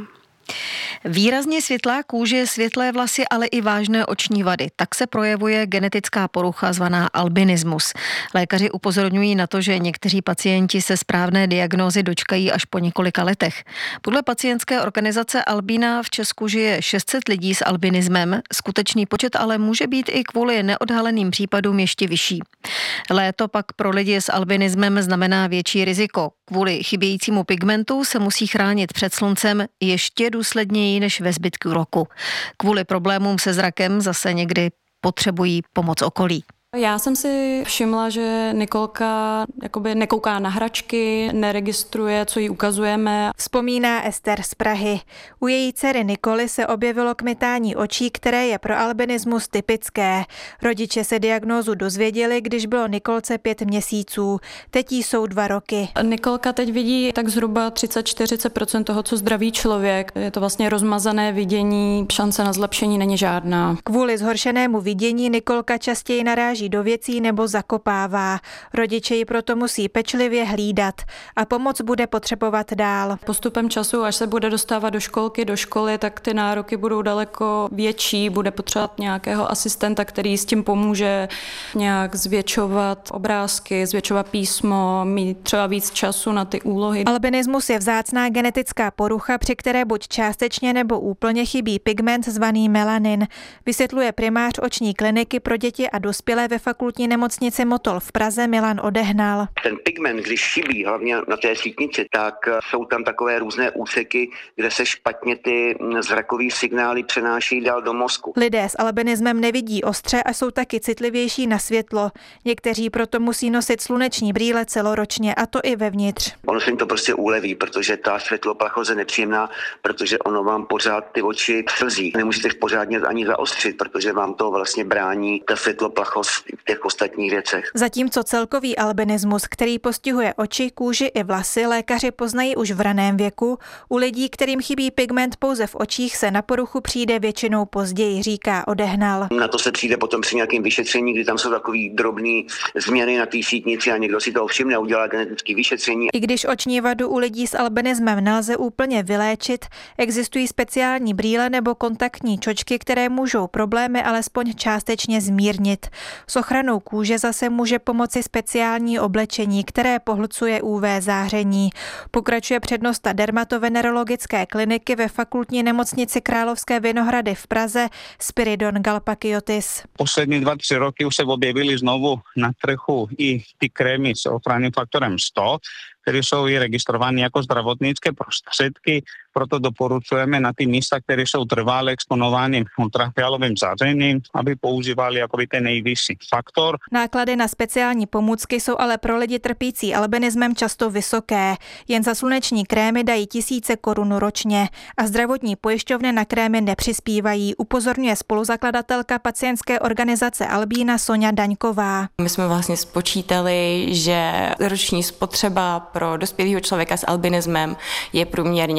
Výrazně světlá kůže, světlé vlasy, ale i vážné oční vady. Tak se projevuje genetická porucha zvaná albinismus. Lékaři upozorňují na to, že někteří pacienti se správné diagnózy dočkají až po několika letech. Podle pacientské organizace Albína v Česku žije šest set lidí s albinismem, skutečný počet ale může být i kvůli neodhaleným případům ještě vyšší. Léto pak pro lidi s albinismem znamená větší riziko. Kvůli chybějícímu pigmentu se musí chránit před sluncem ještě důsledněji než ve zbytku roku. Kvůli problémům se zrakem zase někdy potřebují pomoc okolí. Já jsem si všimla, že Nikolka jakoby nekouká na hračky, neregistruje, co jí ukazujeme. Vzpomíná Ester z Prahy. U její dcery Nikoly se objevilo kmitání očí, které je pro albinismus typické. Rodiče se diagnózu dozvěděli, když bylo Nikolce pět měsíců. Teď jí jsou dva roky. Nikolka teď vidí tak zhruba třicet až čtyřicet procent toho, co zdravý člověk. Je to vlastně rozmazané vidění, šance na zlepšení není žádná. Kvůli zhoršenému vidění Nikolka častěji naráží do věcí nebo zakopává. Rodiče ji proto musí pečlivě hlídat a pomoc bude potřebovat dál. Postupem času, až se bude dostávat do školky, do školy, tak ty nároky budou daleko větší. Bude potřebovat nějakého asistenta, který s tím pomůže nějak zvětšovat obrázky, zvětšovat písmo, mít třeba víc času na ty úlohy. Albinismus je vzácná genetická porucha, při které buď částečně nebo úplně chybí pigment zvaný melanin. Vysvětluje primář oční kliniky pro děti a dospělé ve fakultní nemocnici Motol v Praze Milan Odehnal. Ten pigment, když chybí, hlavně na té sítnici, tak jsou tam takové různé úseky, kde se špatně ty zrakové signály přenáší dál do mozku. Lidé s albinismem nevidí ostře a jsou taky citlivější na světlo. Někteří proto musí nosit sluneční brýle celoročně, a to i vevnitř. Ono se jim to prostě uleví, protože ta světloplachost je nepříjemná, protože ono vám pořád ty oči slzí. Nemůžete pořádně ani zaostřit, protože vám to vlastně brání ta světloplachost v těch ostatních věcech. Zatímco celkový albinismus, který postihuje oči, kůži i vlasy, lékaři poznají už v raném věku, u lidí, kterým chybí pigment pouze v očích, se na poruchu přijde většinou později, říká Odehnal. Na to se přijde potom při nějakém vyšetření, kdy tam jsou takový drobné změny na té sítnici a někdo si to všimne, udělá genetické vyšetření. I když oční vadu u lidí s albinismem nelze úplně vyléčit, existují speciální brýle nebo kontaktní čočky, které můžou problémy alespoň částečně zmírnit. S ochranou kůže zase může pomoci speciální oblečení, které pohlcuje U V záření. Pokračuje přednosta dermatovenerologické kliniky ve fakultní nemocnici Královské Vinohrady v Praze Spiridon Galpakiotis. Poslední dva, tři roky už se objevily znovu na trhu i ty krémy s ochranným faktorem sto, které jsou i registrovány jako zdravotnické prostředky, proto doporučujeme na ty místa, které jsou trvale exponovány ultrafialovým zářením, aby používali jakoby ten nejvyšší faktor. Náklady na speciální pomůcky jsou ale pro lidi trpící albinismem často vysoké. Jen za sluneční krémy dají tisíce korun ročně a zdravotní pojišťovny na krémy nepřispívají, upozorňuje spoluzakladatelka pacientské organizace Albína Soňa Daňková. My jsme vlastně spočítali, že roční spotřeba pro dospělého člověka s albinismem je průměrně kolem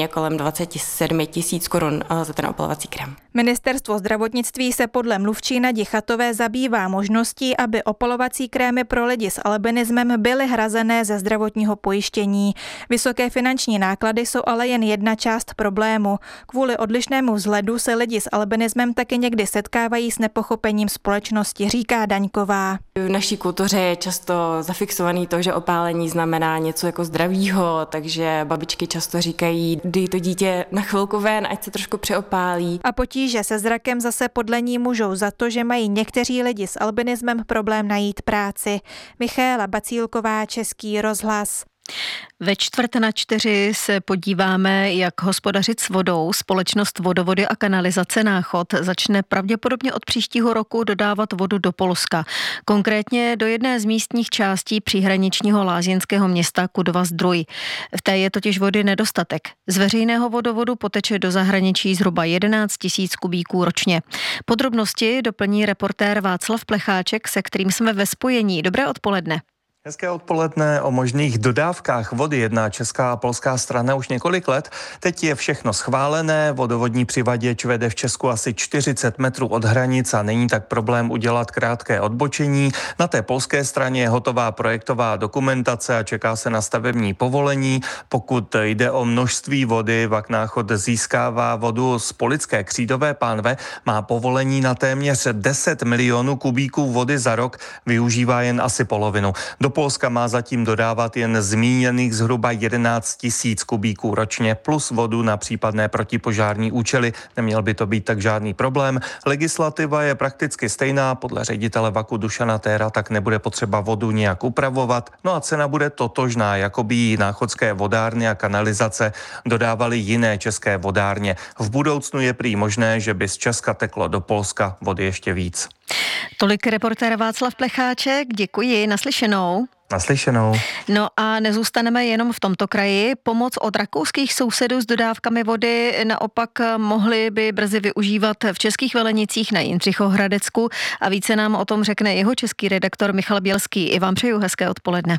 dvacet sedm tisíc korun za ten opalovací krém. Ministerstvo zdravotnictví se podle mluvčí Nadi Chatové zabývá možností, aby opalovací krémy pro lidi s albinismem byly hrazené ze zdravotního pojištění. Vysoké finanční náklady jsou ale jen jedna část problému. Kvůli odlišnému vzhledu se lidi s albinismem taky někdy setkávají s nepochopením společnosti, říká Daňková. V naší kultuře je často zafixovaný to, že opálení znamená něco jako zdravýho, takže babičky často říkají, dej to dítě na chvilku ven, ať se trošku přeopálí. A potíže se zrakem zase podle ní můžou za to, že mají někteří lidi s albinismem problém najít práci. Michaela Bacílková, Český rozhlas. Ve čtvrt na čtyři se podíváme, jak hospodařit s vodou. Společnost Vodovody a kanalizace Náchod začne pravděpodobně od příštího roku dodávat vodu do Polska. Konkrétně do jedné z místních částí příhraničního lázeňského města Kudva-Zdroj. V té je totiž vody nedostatek. Z veřejného vodovodu poteče do zahraničí zhruba jedenáct tisíc kubíků ročně. Podrobnosti doplní reportér Václav Plecháček, se kterým jsme ve spojení. Dobré odpoledne. Hezké odpoledne. O možných dodávkách vody jedná česká a polská strana už několik let. Teď je všechno schválené, vodovodní přivaděč vede v Česku asi čtyřicet metrů od hranic a není tak problém udělat krátké odbočení. Na té polské straně je hotová projektová dokumentace a čeká se na stavební povolení. Pokud jde o množství vody, Vak Náchod získává vodu z Polické křídové pánve, má povolení na téměř deset milionů kubíků vody za rok, využívá jen asi polovinu. Do Polska má zatím dodávat jen zmíněných zhruba jedenáct tisíc kubíků ročně plus vodu na případné protipožární účely. Neměl by to být tak žádný problém. Legislativa je prakticky stejná, podle ředitele Vaku Dušana Téra tak nebude potřeba vodu nějak upravovat. No a cena bude totožná, jako by jí náchodské vodárny a kanalizace dodávaly jiné české vodárně. V budoucnu je prý možné, že by z Česka teklo do Polska vody ještě víc. Tolik reportér Václav Plecháček, děkuji, naslyšenou. Naslyšenou. No a nezůstaneme jenom v tomto kraji. Pomoc od rakouských sousedů s dodávkami vody naopak mohli by brzy využívat v českých Velenicích na Jindřichohradecku a více nám o tom řekne jeho český redaktor Michal Bělský. I vám přeju hezké odpoledne.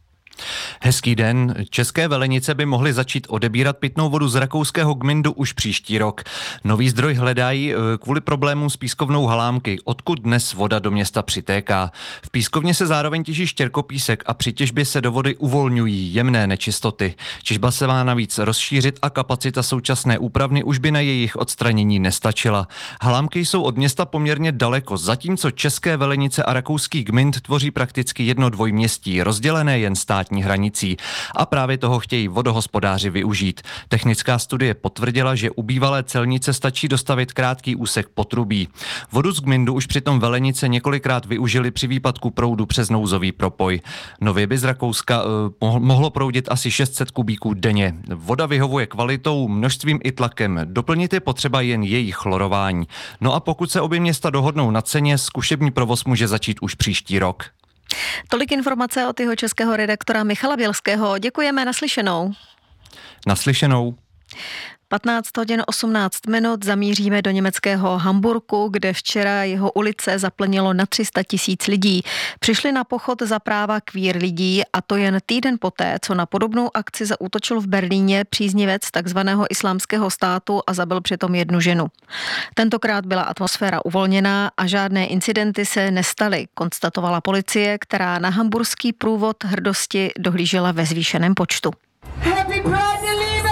Hezký den. České Velenice by mohly začít odebírat pitnou vodu z rakouského Gmindu už příští rok. Nový zdroj hledají kvůli problémům s pískovnou Halámky, odkud dnes voda do města přitéká. V pískovně se zároveň těží štěrkopísek a při těžbě se do vody uvolňují jemné nečistoty. Těžba se má navíc rozšířit a kapacita současné úpravny už by na jejich odstranění nestačila. Halámky jsou od města poměrně daleko, zatímco České Velenice a rakouský Gmind tvoří prakticky jedno dvojměstí, rozdělené jen státní hranicí. A právě toho chtějí vodohospodáři využít. Technická studie potvrdila, že u bývalé celnice stačí dostavit krátký úsek potrubí. Vodu z Gmindu už přitom Velenice několikrát využili při výpadku proudu přes nouzový propoj. Nově by z Rakouska uh, mohlo proudit asi šest set kubíků denně. Voda vyhovuje kvalitou, množstvím i tlakem. Doplnit je potřeba jen její chlorování. No a pokud se obě města dohodnou na ceně, zkušební provoz může začít už příští rok. Tolik informace od jeho českého redaktora Michala Bělského. Děkujeme, naslyšenou. Naslyšenou. patnáct hodin osmnáct minut zamíříme do německého Hamburku, kde včera jeho ulice zaplnilo na tři sta tisíc lidí. Přišli na pochod za práva queer lidí a to jen týden poté, co na podobnou akci zaútočil v Berlíně příznivec takzvaného islámského státu a zabil přitom jednu ženu. Tentokrát byla atmosféra uvolněná a žádné incidenty se nestaly, konstatovala policie, která na hamburský průvod hrdosti dohlížela ve zvýšeném počtu. Happy Pride, Liebe!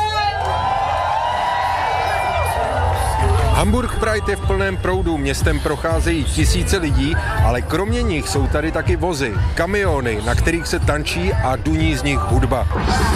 Hamburg Pride je v plném proudu, městem procházejí tisíce lidí, ale kromě nich jsou tady taky vozy, kamiony, na kterých se tančí a duní z nich hudba.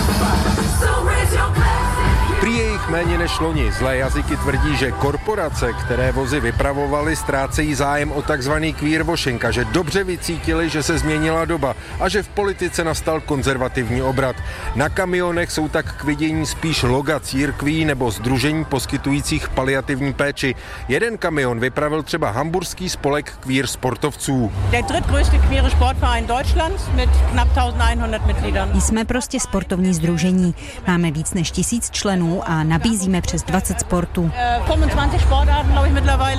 Prý je jich méně než loni. Zlé jazyky tvrdí, že korporace, které vozy vypravovaly, ztrácejí zájem o takzvaný queerwashing a že dobře vycítili, že se změnila doba a že v politice nastal konzervativní obrat. Na kamionech jsou tak k vidění spíš loga církví nebo sdružení poskytujících paliativní péči. Jeden kamion vypravil třeba hamburský spolek queer sportovců. Der drittgrößte queere Sportverein Deutschlands mit knapp elfset Mitgliedern. Jsme prostě sportovní sdružení. Máme víc než tisíc členů a nabízíme přes dvacet sportů. dvacet Sportarten, glaube ich, mittlerweile.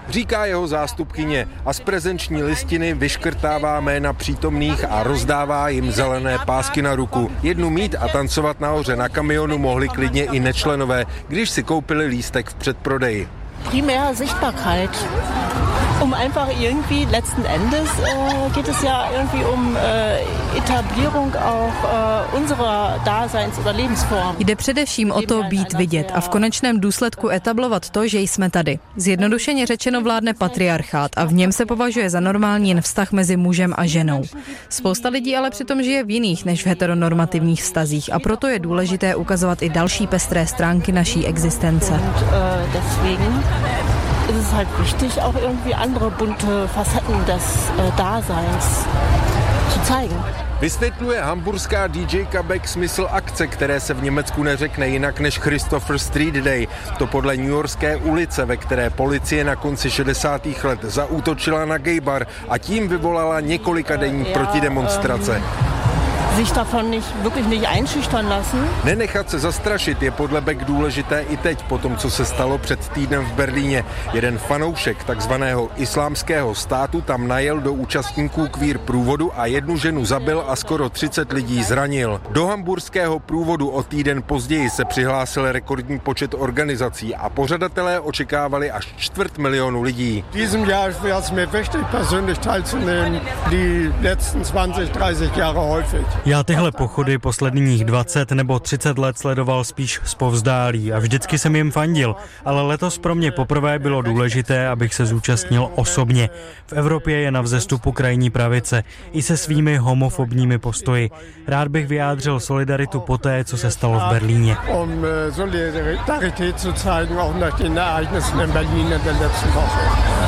říká jeho zástupkyně a z prezenční listiny vyškrtává jména přítomných a rozdává jim zelené pásky na ruku. Jednu mít a tancovat nahoře na kamionu mohli klidně i nečlenové, když si koupili lístek v předprodeji. Primäre Sichtbarkeit. Um einfach irgendwie, letzten Endes äh, geht es ja irgendwie um äh, Etablierung auch äh, unserer Daseins- oder Lebensform. Jde především o to být vidět a v konečném důsledku etablovat to, že jsme tady. Zjednodušeně řečeno vládne patriarchát a v něm se považuje za normální jen vztah mezi mužem a ženou. Spousta lidí ale přitom žije v jiných než v heteronormativních vztazích a proto je důležité ukazovat i další pestré stránky naší existence. Und, äh, deswegen ist es halt wichtig, auch irgendwie andere bunte Facetten des äh, Daseins zu zeigen. Vysvětluje hamburská DJka Beck smysl akce, které se v Německu neřekne jinak než Christopher Street Day. To podle newyorské ulice, ve které policie na konci šedesátých let zaútočila na gay bar a tím vyvolala několikadenní protidemonstrace. Sich davon nicht, wirklich nicht einschüchtern lassen. Nenechat se zastrašit je podle Beck důležité i teď, po tom, co se stalo před týdnem v Berlíně. Jeden fanoušek takzvaného islámského státu tam najel do účastníků kvír průvodu a jednu ženu zabil a skoro třicet lidí zranil. Do hamburského průvodu o týden později se přihlásil rekordní počet organizací a pořadatelé očekávali až čtvrt milionu lidí. Diesem Jahr wäre es mir wichtig, persönlich teilzunehmen, die letzten zwanzig, dreißig Jahre häufig. Já tyhle pochody posledních dvacet nebo třicet let sledoval spíš zpovzdálí a vždycky jsem jim fandil, ale letos pro mě poprvé bylo důležité, abych se zúčastnil osobně. V Evropě je na vzestupu krajní pravice i se svými homofobními postoji. Rád bych vyjádřil solidaritu poté, co se stalo v Berlíně. Um Solidarität zu zeigen, auch nach den Ereignissen in Berlin in der letzten Woche.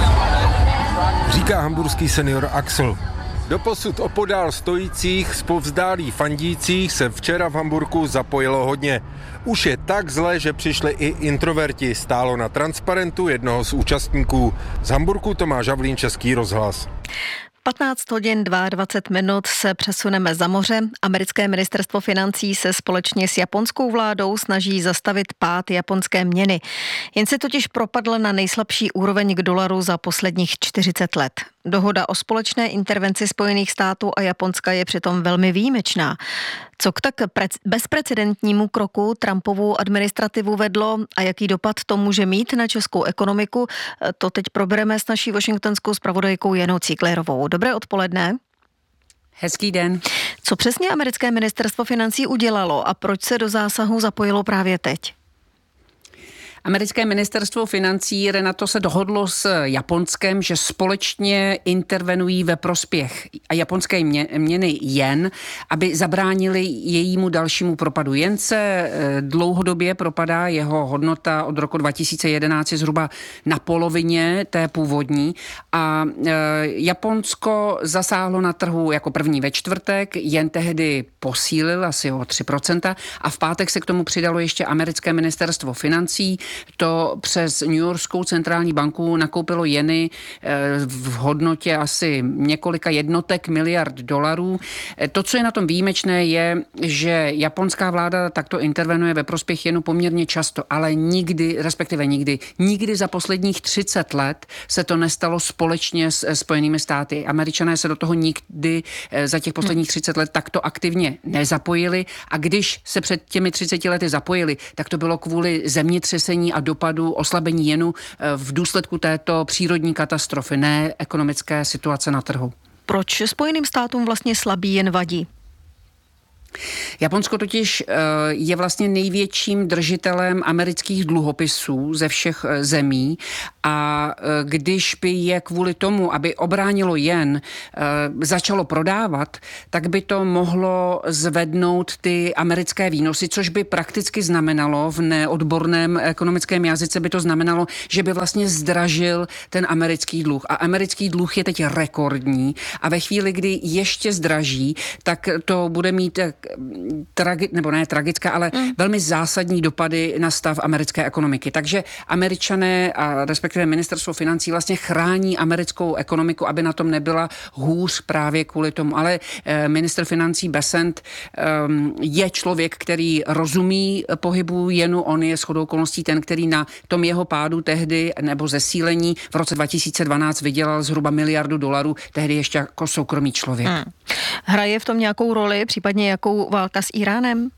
Říká hamburský senior Axel. Doposud opodál stojících, zpovzdálí fandících se včera v Hamburku zapojilo hodně. Už je tak zlé, že přišli i introverti, stálo na transparentu jednoho z účastníků. Z Hamburku Tomáš Havlín, Český rozhlas. patnáct hodin dvacet dva minut se přesuneme za moře. Americké ministerstvo financí se společně s japonskou vládou snaží zastavit pád japonské měny. Jen se totiž propadl na nejslabší úroveň k dolaru za posledních čtyřicet let. Dohoda o společné intervenci Spojených států a Japonska je přitom velmi výjimečná. Co k tak bezprecedentnímu kroku Trumpovu administrativu vedlo a jaký dopad to může mít na českou ekonomiku, to teď probereme s naší washingtonskou zpravodajkou Janou Cíklerovou. Dobré odpoledne. Hezký den. Co přesně americké ministerstvo financí udělalo a proč se do zásahu zapojilo právě teď? Americké ministerstvo financí, Renato, se dohodlo s Japonskem, že společně intervenují ve prospěch japonské měny jen, aby zabránili jejímu dalšímu propadu. Jen se dlouhodobě propadá jeho hodnota od roku dva tisíce jedenáct zhruba na polovině té původní a Japonsko zasáhlo na trhu jako první ve čtvrtek, jen tehdy posílil asi o tři procenta a v pátek se k tomu přidalo ještě americké ministerstvo financí. To přes New Yorkskou centrální banku nakoupilo jeny v hodnotě asi několika jednotek miliard dolarů. To, co je na tom výjimečné, je, že japonská vláda takto intervenuje ve prospěch jenu poměrně často, ale nikdy, respektive nikdy, nikdy za posledních třicet let se to nestalo společně s Spojenými státy. Američané se do toho nikdy za těch posledních třicet let takto aktivně nezapojili a když se před těmi třiceti lety zapojili, tak to bylo kvůli zemětřesení a dopadu oslabení jenu v důsledku této přírodní katastrofy, ne ekonomické situace na trhu. Proč Spojeným státům vlastně slabý jen vadí? Japonsko totiž je vlastně největším držitelem amerických dluhopisů ze všech zemí a když by je kvůli tomu, aby obránilo jen, začalo prodávat, tak by to mohlo zvednout ty americké výnosy, což by prakticky znamenalo, v neodborném ekonomickém jazyce by to znamenalo, že by vlastně zdražil ten americký dluh. A americký dluh je teď rekordní a ve chvíli, kdy ještě zdraží, tak to bude mít tragi, nebo ne tragická, ale mm. velmi zásadní dopady na stav americké ekonomiky. Takže Američané a respektive ministerstvo financí vlastně chrání americkou ekonomiku, aby na tom nebyla hůř právě kvůli tomu. Ale ministr financí Bessent je člověk, který rozumí pohybu jenu, on je shodou okolností ten, který na tom jeho pádu tehdy nebo zesílení v roce dva tisíce dvanáct vydělal zhruba miliardu dolarů, tehdy ještě jako soukromý člověk. Hmm. Hraje v tom nějakou roli, případně jakou válka s Iránem?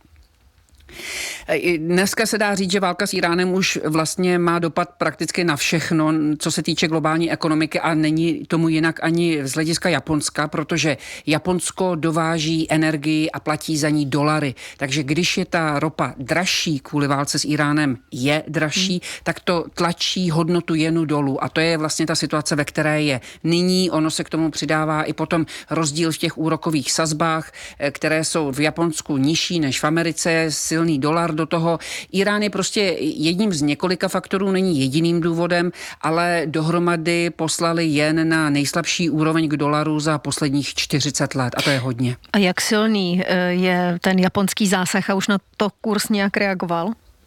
Dneska se dá říct, že válka s Iránem už vlastně má dopad prakticky na všechno, co se týče globální ekonomiky a není tomu jinak ani z hlediska Japonska, protože Japonsko dováží energii a platí za ní dolary. Takže když je ta ropa dražší kvůli válce s Iránem je dražší, hmm. tak to tlačí hodnotu jenu dolů a to je vlastně ta situace, ve které je nyní. Ono se k tomu přidává i potom rozdíl v těch úrokových sazbách, které jsou v Japonsku nižší než v Americe, silný dolar do toho. Irán je prostě jedním z několika faktorů, není jediným důvodem, ale dohromady poslali jen na nejslabší úroveň k dolaru za posledních čtyřicet let a to je hodně. A jak silný je ten japonský zásah a už na to kurz nějak reagoval?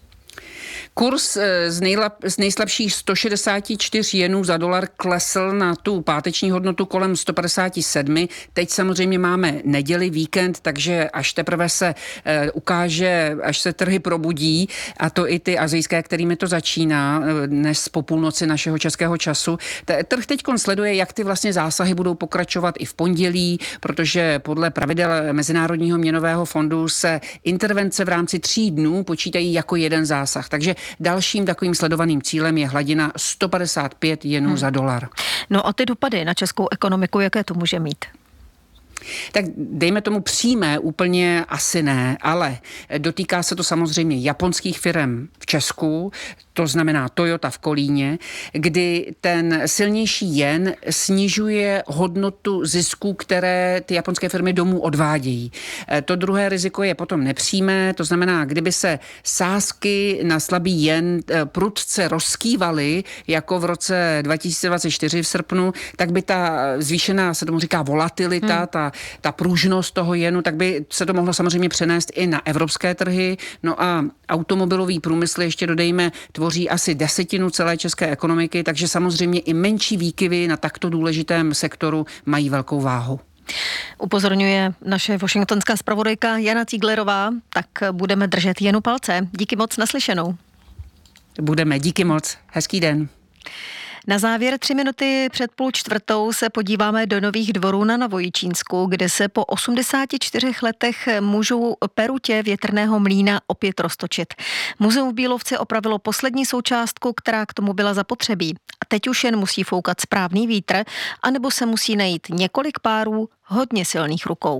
Kurz z, nejlap, z nejslabších sto šedesát čtyři jenů za dolar klesl na tu páteční hodnotu kolem sto padesát sedm. Teď samozřejmě máme neděli, víkend, takže až teprve se e, ukáže, až se trhy probudí, a to i ty asijské, kterými to začíná dnes po půlnoci našeho českého času. T- trh teď sleduje, jak ty vlastně zásahy budou pokračovat i v pondělí, protože podle pravidel Mezinárodního měnového fondu se intervence v rámci tří dnů počítají jako jeden zásah. Takže dalším takovým sledovaným cílem je hladina sto padesát pět jenů hmm. za dolar. No a ty dopady na českou ekonomiku, jaké to může mít? Tak dejme tomu přímé úplně asi ne, ale dotýká se to samozřejmě japonských firem v Česku, to znamená Toyota v Kolíně, kdy ten silnější jen snižuje hodnotu zisků, které ty japonské firmy domů odvádějí. To druhé riziko je potom nepřímé, to znamená, kdyby se sázky na slabý jen prudce rozkývaly, jako v roce dva tisíce dvacet čtyři v srpnu, tak by ta zvýšená, se tomu říká volatilita, hmm. ta, ta pružnost toho jenu, tak by se to mohlo samozřejmě přenést i na evropské trhy. No a automobilový průmysl, ještě dodejme, tvoří asi desetinu celé české ekonomiky, takže samozřejmě i menší výkyvy na takto důležitém sektoru mají velkou váhu. Upozorňuje naše washingtonská zpravodajka Jana Cíglerová, tak budeme držet jenu palce. Díky moc, naslyšenou. Budeme, díky moc. Hezký den. Na závěr tři minuty před půl čtvrtou se podíváme do Nových Dvorů na Novojičínsku, kde se po osmdesáti čtyřech letech můžou perutě větrného mlýna opět roztočit. Muzeum v Bílovce opravilo poslední součástku, která k tomu byla zapotřebí. A teď už jen musí foukat správný vítr, anebo se musí najít několik párů hodně silných rukou.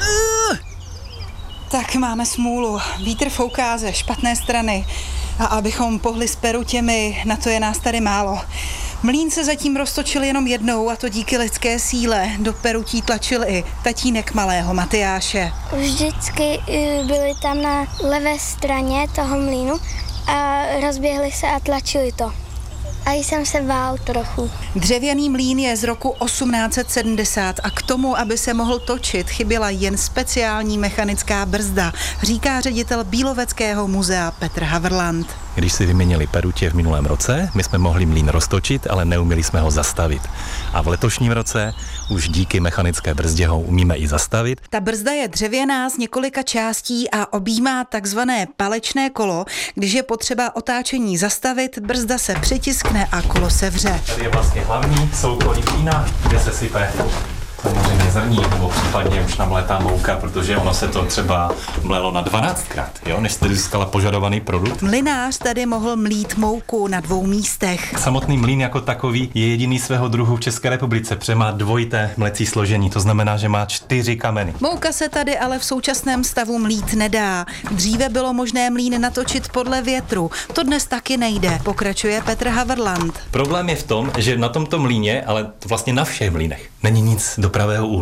Tak máme smůlu. Vítr fouká ze špatné strany. A abychom pohli s perutěmi, na to je nás tady málo. Mlýn se zatím roztočil jenom jednou, a to díky lidské síle. Do perutí tlačil i tatínek malého Matyáše. Vždycky byli tam na levé straně toho mlýnu a rozběhli se a tlačili to. A jsem se bál trochu. Dřevěný mlýn je z roku osmnáct set sedmdesát a k tomu, aby se mohl točit, chyběla jen speciální mechanická brzda, říká ředitel Bíloveckého muzea Petr Havrland. Když si vyměnili perutě v minulém roce, my jsme mohli mlýn roztočit, ale neuměli jsme ho zastavit. A v letošním roce už díky mechanické brzdě ho umíme i zastavit. Ta brzda je dřevěná z několika částí a objímá takzvané palečné kolo. Když je potřeba otáčení zastavit, brzda se přitiskne a kolo se vře. Tady je vlastně hlavní soukolí mlýna, kde se sype samozřejmě zrní, nebo případně už namletá mouka, protože ono se to třeba mlelo na dvanáctkrát, jo, než jste získala požadovaný produkt. Mlynář tady mohl mlít mouku na dvou místech. Samotný mlýn jako takový je jediný svého druhu v České republice, protože má dvojité mlecí složení, to znamená, že má čtyři kameny. Mouka se tady ale v současném stavu mlít nedá. Dříve bylo možné mlýn natočit podle větru. To dnes taky nejde, pokračuje Petr Havrland. Problém je v tom, že na tomto mlýně, ale vlastně na všech mlýnech, není nic do pravého úhlu.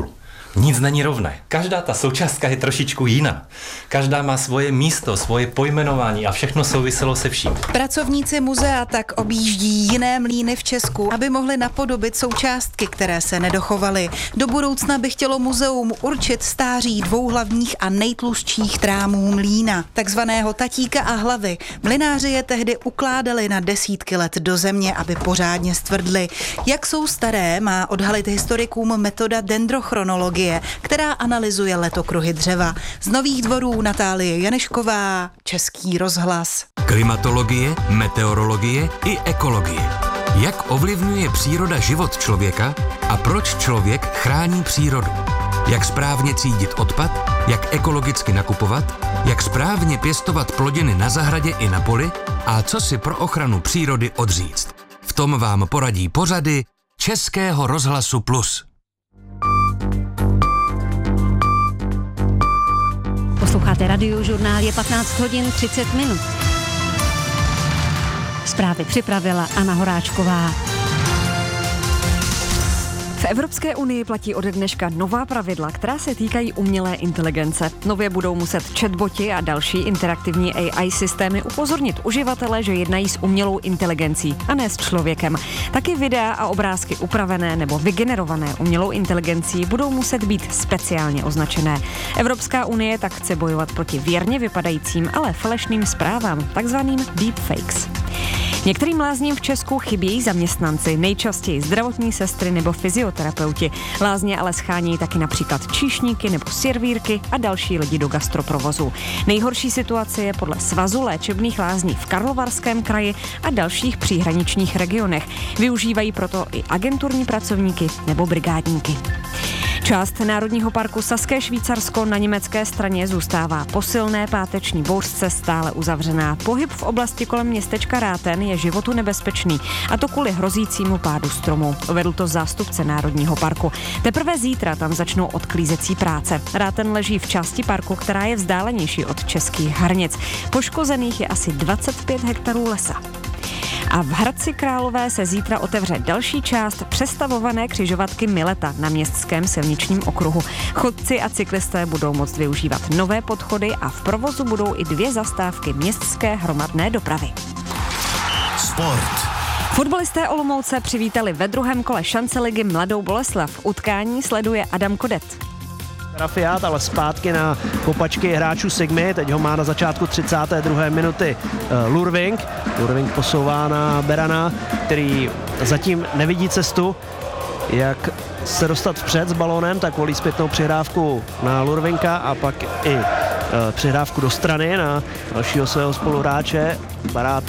Nic není rovné. Každá ta součástka je trošičku jiná. Každá má svoje místo, svoje pojmenování a všechno souviselo se vším. Pracovníci muzea tak objíždí jiné mlýny v Česku, aby mohli napodobit součástky, které se nedochovaly. Do budoucna by chtělo muzeum určit stáří dvou hlavních a nejtlustších trámů mlýna, takzvaného tatíka a hlavy. Mlynáři je tehdy ukládali na desítky let do země, aby pořádně stvrdly. Jak jsou staré, má odhalit historikům metoda dendrochronologie, která analyzuje letokruhy dřeva. Z Nových Dvorů Natálie Janešková, Český rozhlas. Klimatologie, meteorologie i ekologie. Jak ovlivňuje příroda život člověka a proč člověk chrání přírodu? Jak správně třídit odpad, jak ekologicky nakupovat, jak správně pěstovat plodiny na zahradě i na poli a co si pro ochranu přírody odříct. V tom vám poradí pořady Českého rozhlasu Plus. Posloucháte Radiožurnál, je patnáct hodin třicet minut. Zprávy připravila Anna Horáčková. V Evropské unii platí ode dneška nová pravidla, která se týkají umělé inteligence. Nově budou muset chatboti a další interaktivní A I systémy upozornit uživatele, že jednají s umělou inteligencí a ne s člověkem. Taky videa a obrázky upravené nebo vygenerované umělou inteligencí budou muset být speciálně označené. Evropská unie tak chce bojovat proti věrně vypadajícím, ale falešným zprávám, takzvaným deepfakes. Některým lázním v Česku chybějí zaměstnanci, nejčastěji zdravotní sestry nebo fyzioterapeuti. Lázně ale schání taky například číšníky nebo servírky a další lidi do gastroprovozu. Nejhorší situace je podle Svazu léčebných lázní v Karlovarském kraji a dalších příhraničních regionech. Využívají proto i agenturní pracovníky nebo brigádníky. Část Národního parku Saské Švýcarsko na německé straně zůstává po silné páteční bouřce stále uzavřená. Pohyb v oblasti kolem městečka Ráten je životu nebezpečný, a to kvůli hrozícímu pádu stromů. Uvedl to zástupce Národního parku. Teprve zítra tam začnou odklízecí práce. Ráten leží v části parku, která je vzdálenější od českých hranic. Poškozených je asi dvacet pět hektarů lesa. A v Hradci Králové se zítra otevře další část přestavované křižovatky Mileta na městském silničním okruhu. Chodci a cyklisté budou moct využívat nové podchody a v provozu budou i dvě zastávky městské hromadné dopravy. Sport. Fotbalisté Olomouce přivítali ve druhém kole šance ligy Mladou Boleslav. Utkání sleduje Adam Kodet. Fiat, ale zpátky na kopačky hráčů Sigmy, teď ho má na začátku třicáté druhé minuty uh, Lurving. Lurving posouvá na Berana, který zatím nevidí cestu, jak se dostat vpřed s balónem, tak volí zpětnou přihrávku na Lurvinka a pak i uh, přihrávku do strany na dalšího svého spoluhráče. Barát.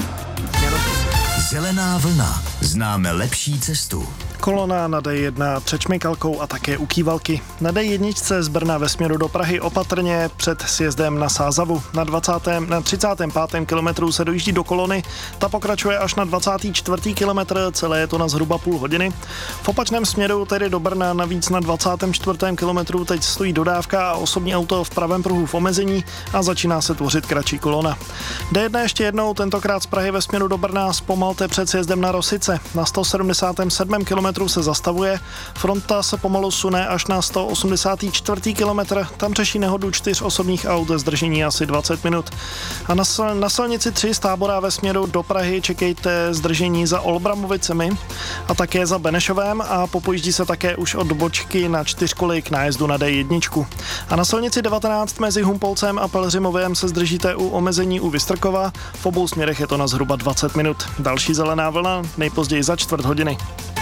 Zelená vlna. Známe lepší cestu. Kolona na D jedna před Šmikalkou a také u Kývalky. Na D jedna z Brna ve směru do Prahy opatrně před sjezdem na Sázavu. Na, dvacátém, na třicátém pátém kilometru se dojíždí do kolony, ta pokračuje až na dvacátý čtvrtý kilometr, celé je to na zhruba půl hodiny. V opačném směru, tedy do Brna, navíc na dvacátém čtvrtém kilometru teď stojí dodávka a osobní auto v pravém pruhu v omezení a začíná se tvořit kratší kolona. D jedna ještě jednou, tentokrát z Prahy ve směru do Brna, zpomalte před sjezdem na Rosice. Na sto sedmdesátém sedmém kilometru se zastavuje, fronta se pomalu sune až na sto osmdesátý čtvrtý kilometr, tam řeší nehodu čtyř osobních aut, zdržení asi dvacet minut. A na, na silnici tři z Tábora ve směru do Prahy čekejte zdržení za Olbramovicemi a také za Benešovem a popojíždí se také už od bočky na čtyřkoly k nájezdu na D jedna. A na silnici devatenáct mezi Humpolcem a Pelhřimovem se zdržíte u omezení u Vystrkova, v obou směrech je to na zhruba dvacet minut. Další zelená vlna nejpozději za čtvrt hodiny.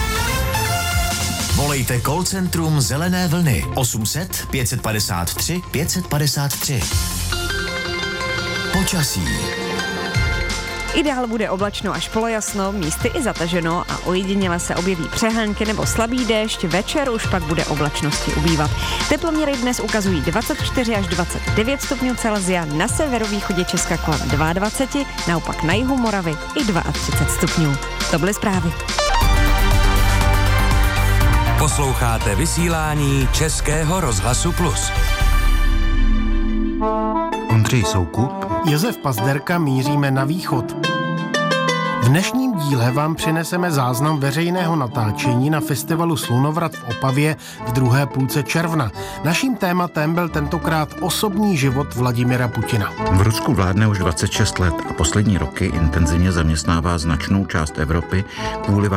Volejte call centrum Zelené vlny osm set pět padesát tři pět padesát tři. Počasí. Ideál bude oblačno až polojasno, místy i zataženo a ojediněle se objeví přehnanky nebo slabý déšť, večer už pak bude oblačnosti ubývat. Teploměry dnes ukazují dvacet čtyři až dvacet devět stupňů Celsia, na severovýchodě Česka kolem dvacet dva, naopak na jihu Moravy i třicet dva stupňů. To byly zprávy. Posloucháte vysílání Českého rozhlasu Plus. Ondřej Soukup, Josef Pazderka, míříme na východ. V dnešním díle vám přineseme záznam veřejného natáčení na festivalu Slunovrat v Opavě v druhé půlce června. Naším tématem byl tentokrát osobní život Vladimira Putina. V Rusku vládne už dvacet šest let a poslední roky intenzivně zaměstnává značnou část Evropy kvůli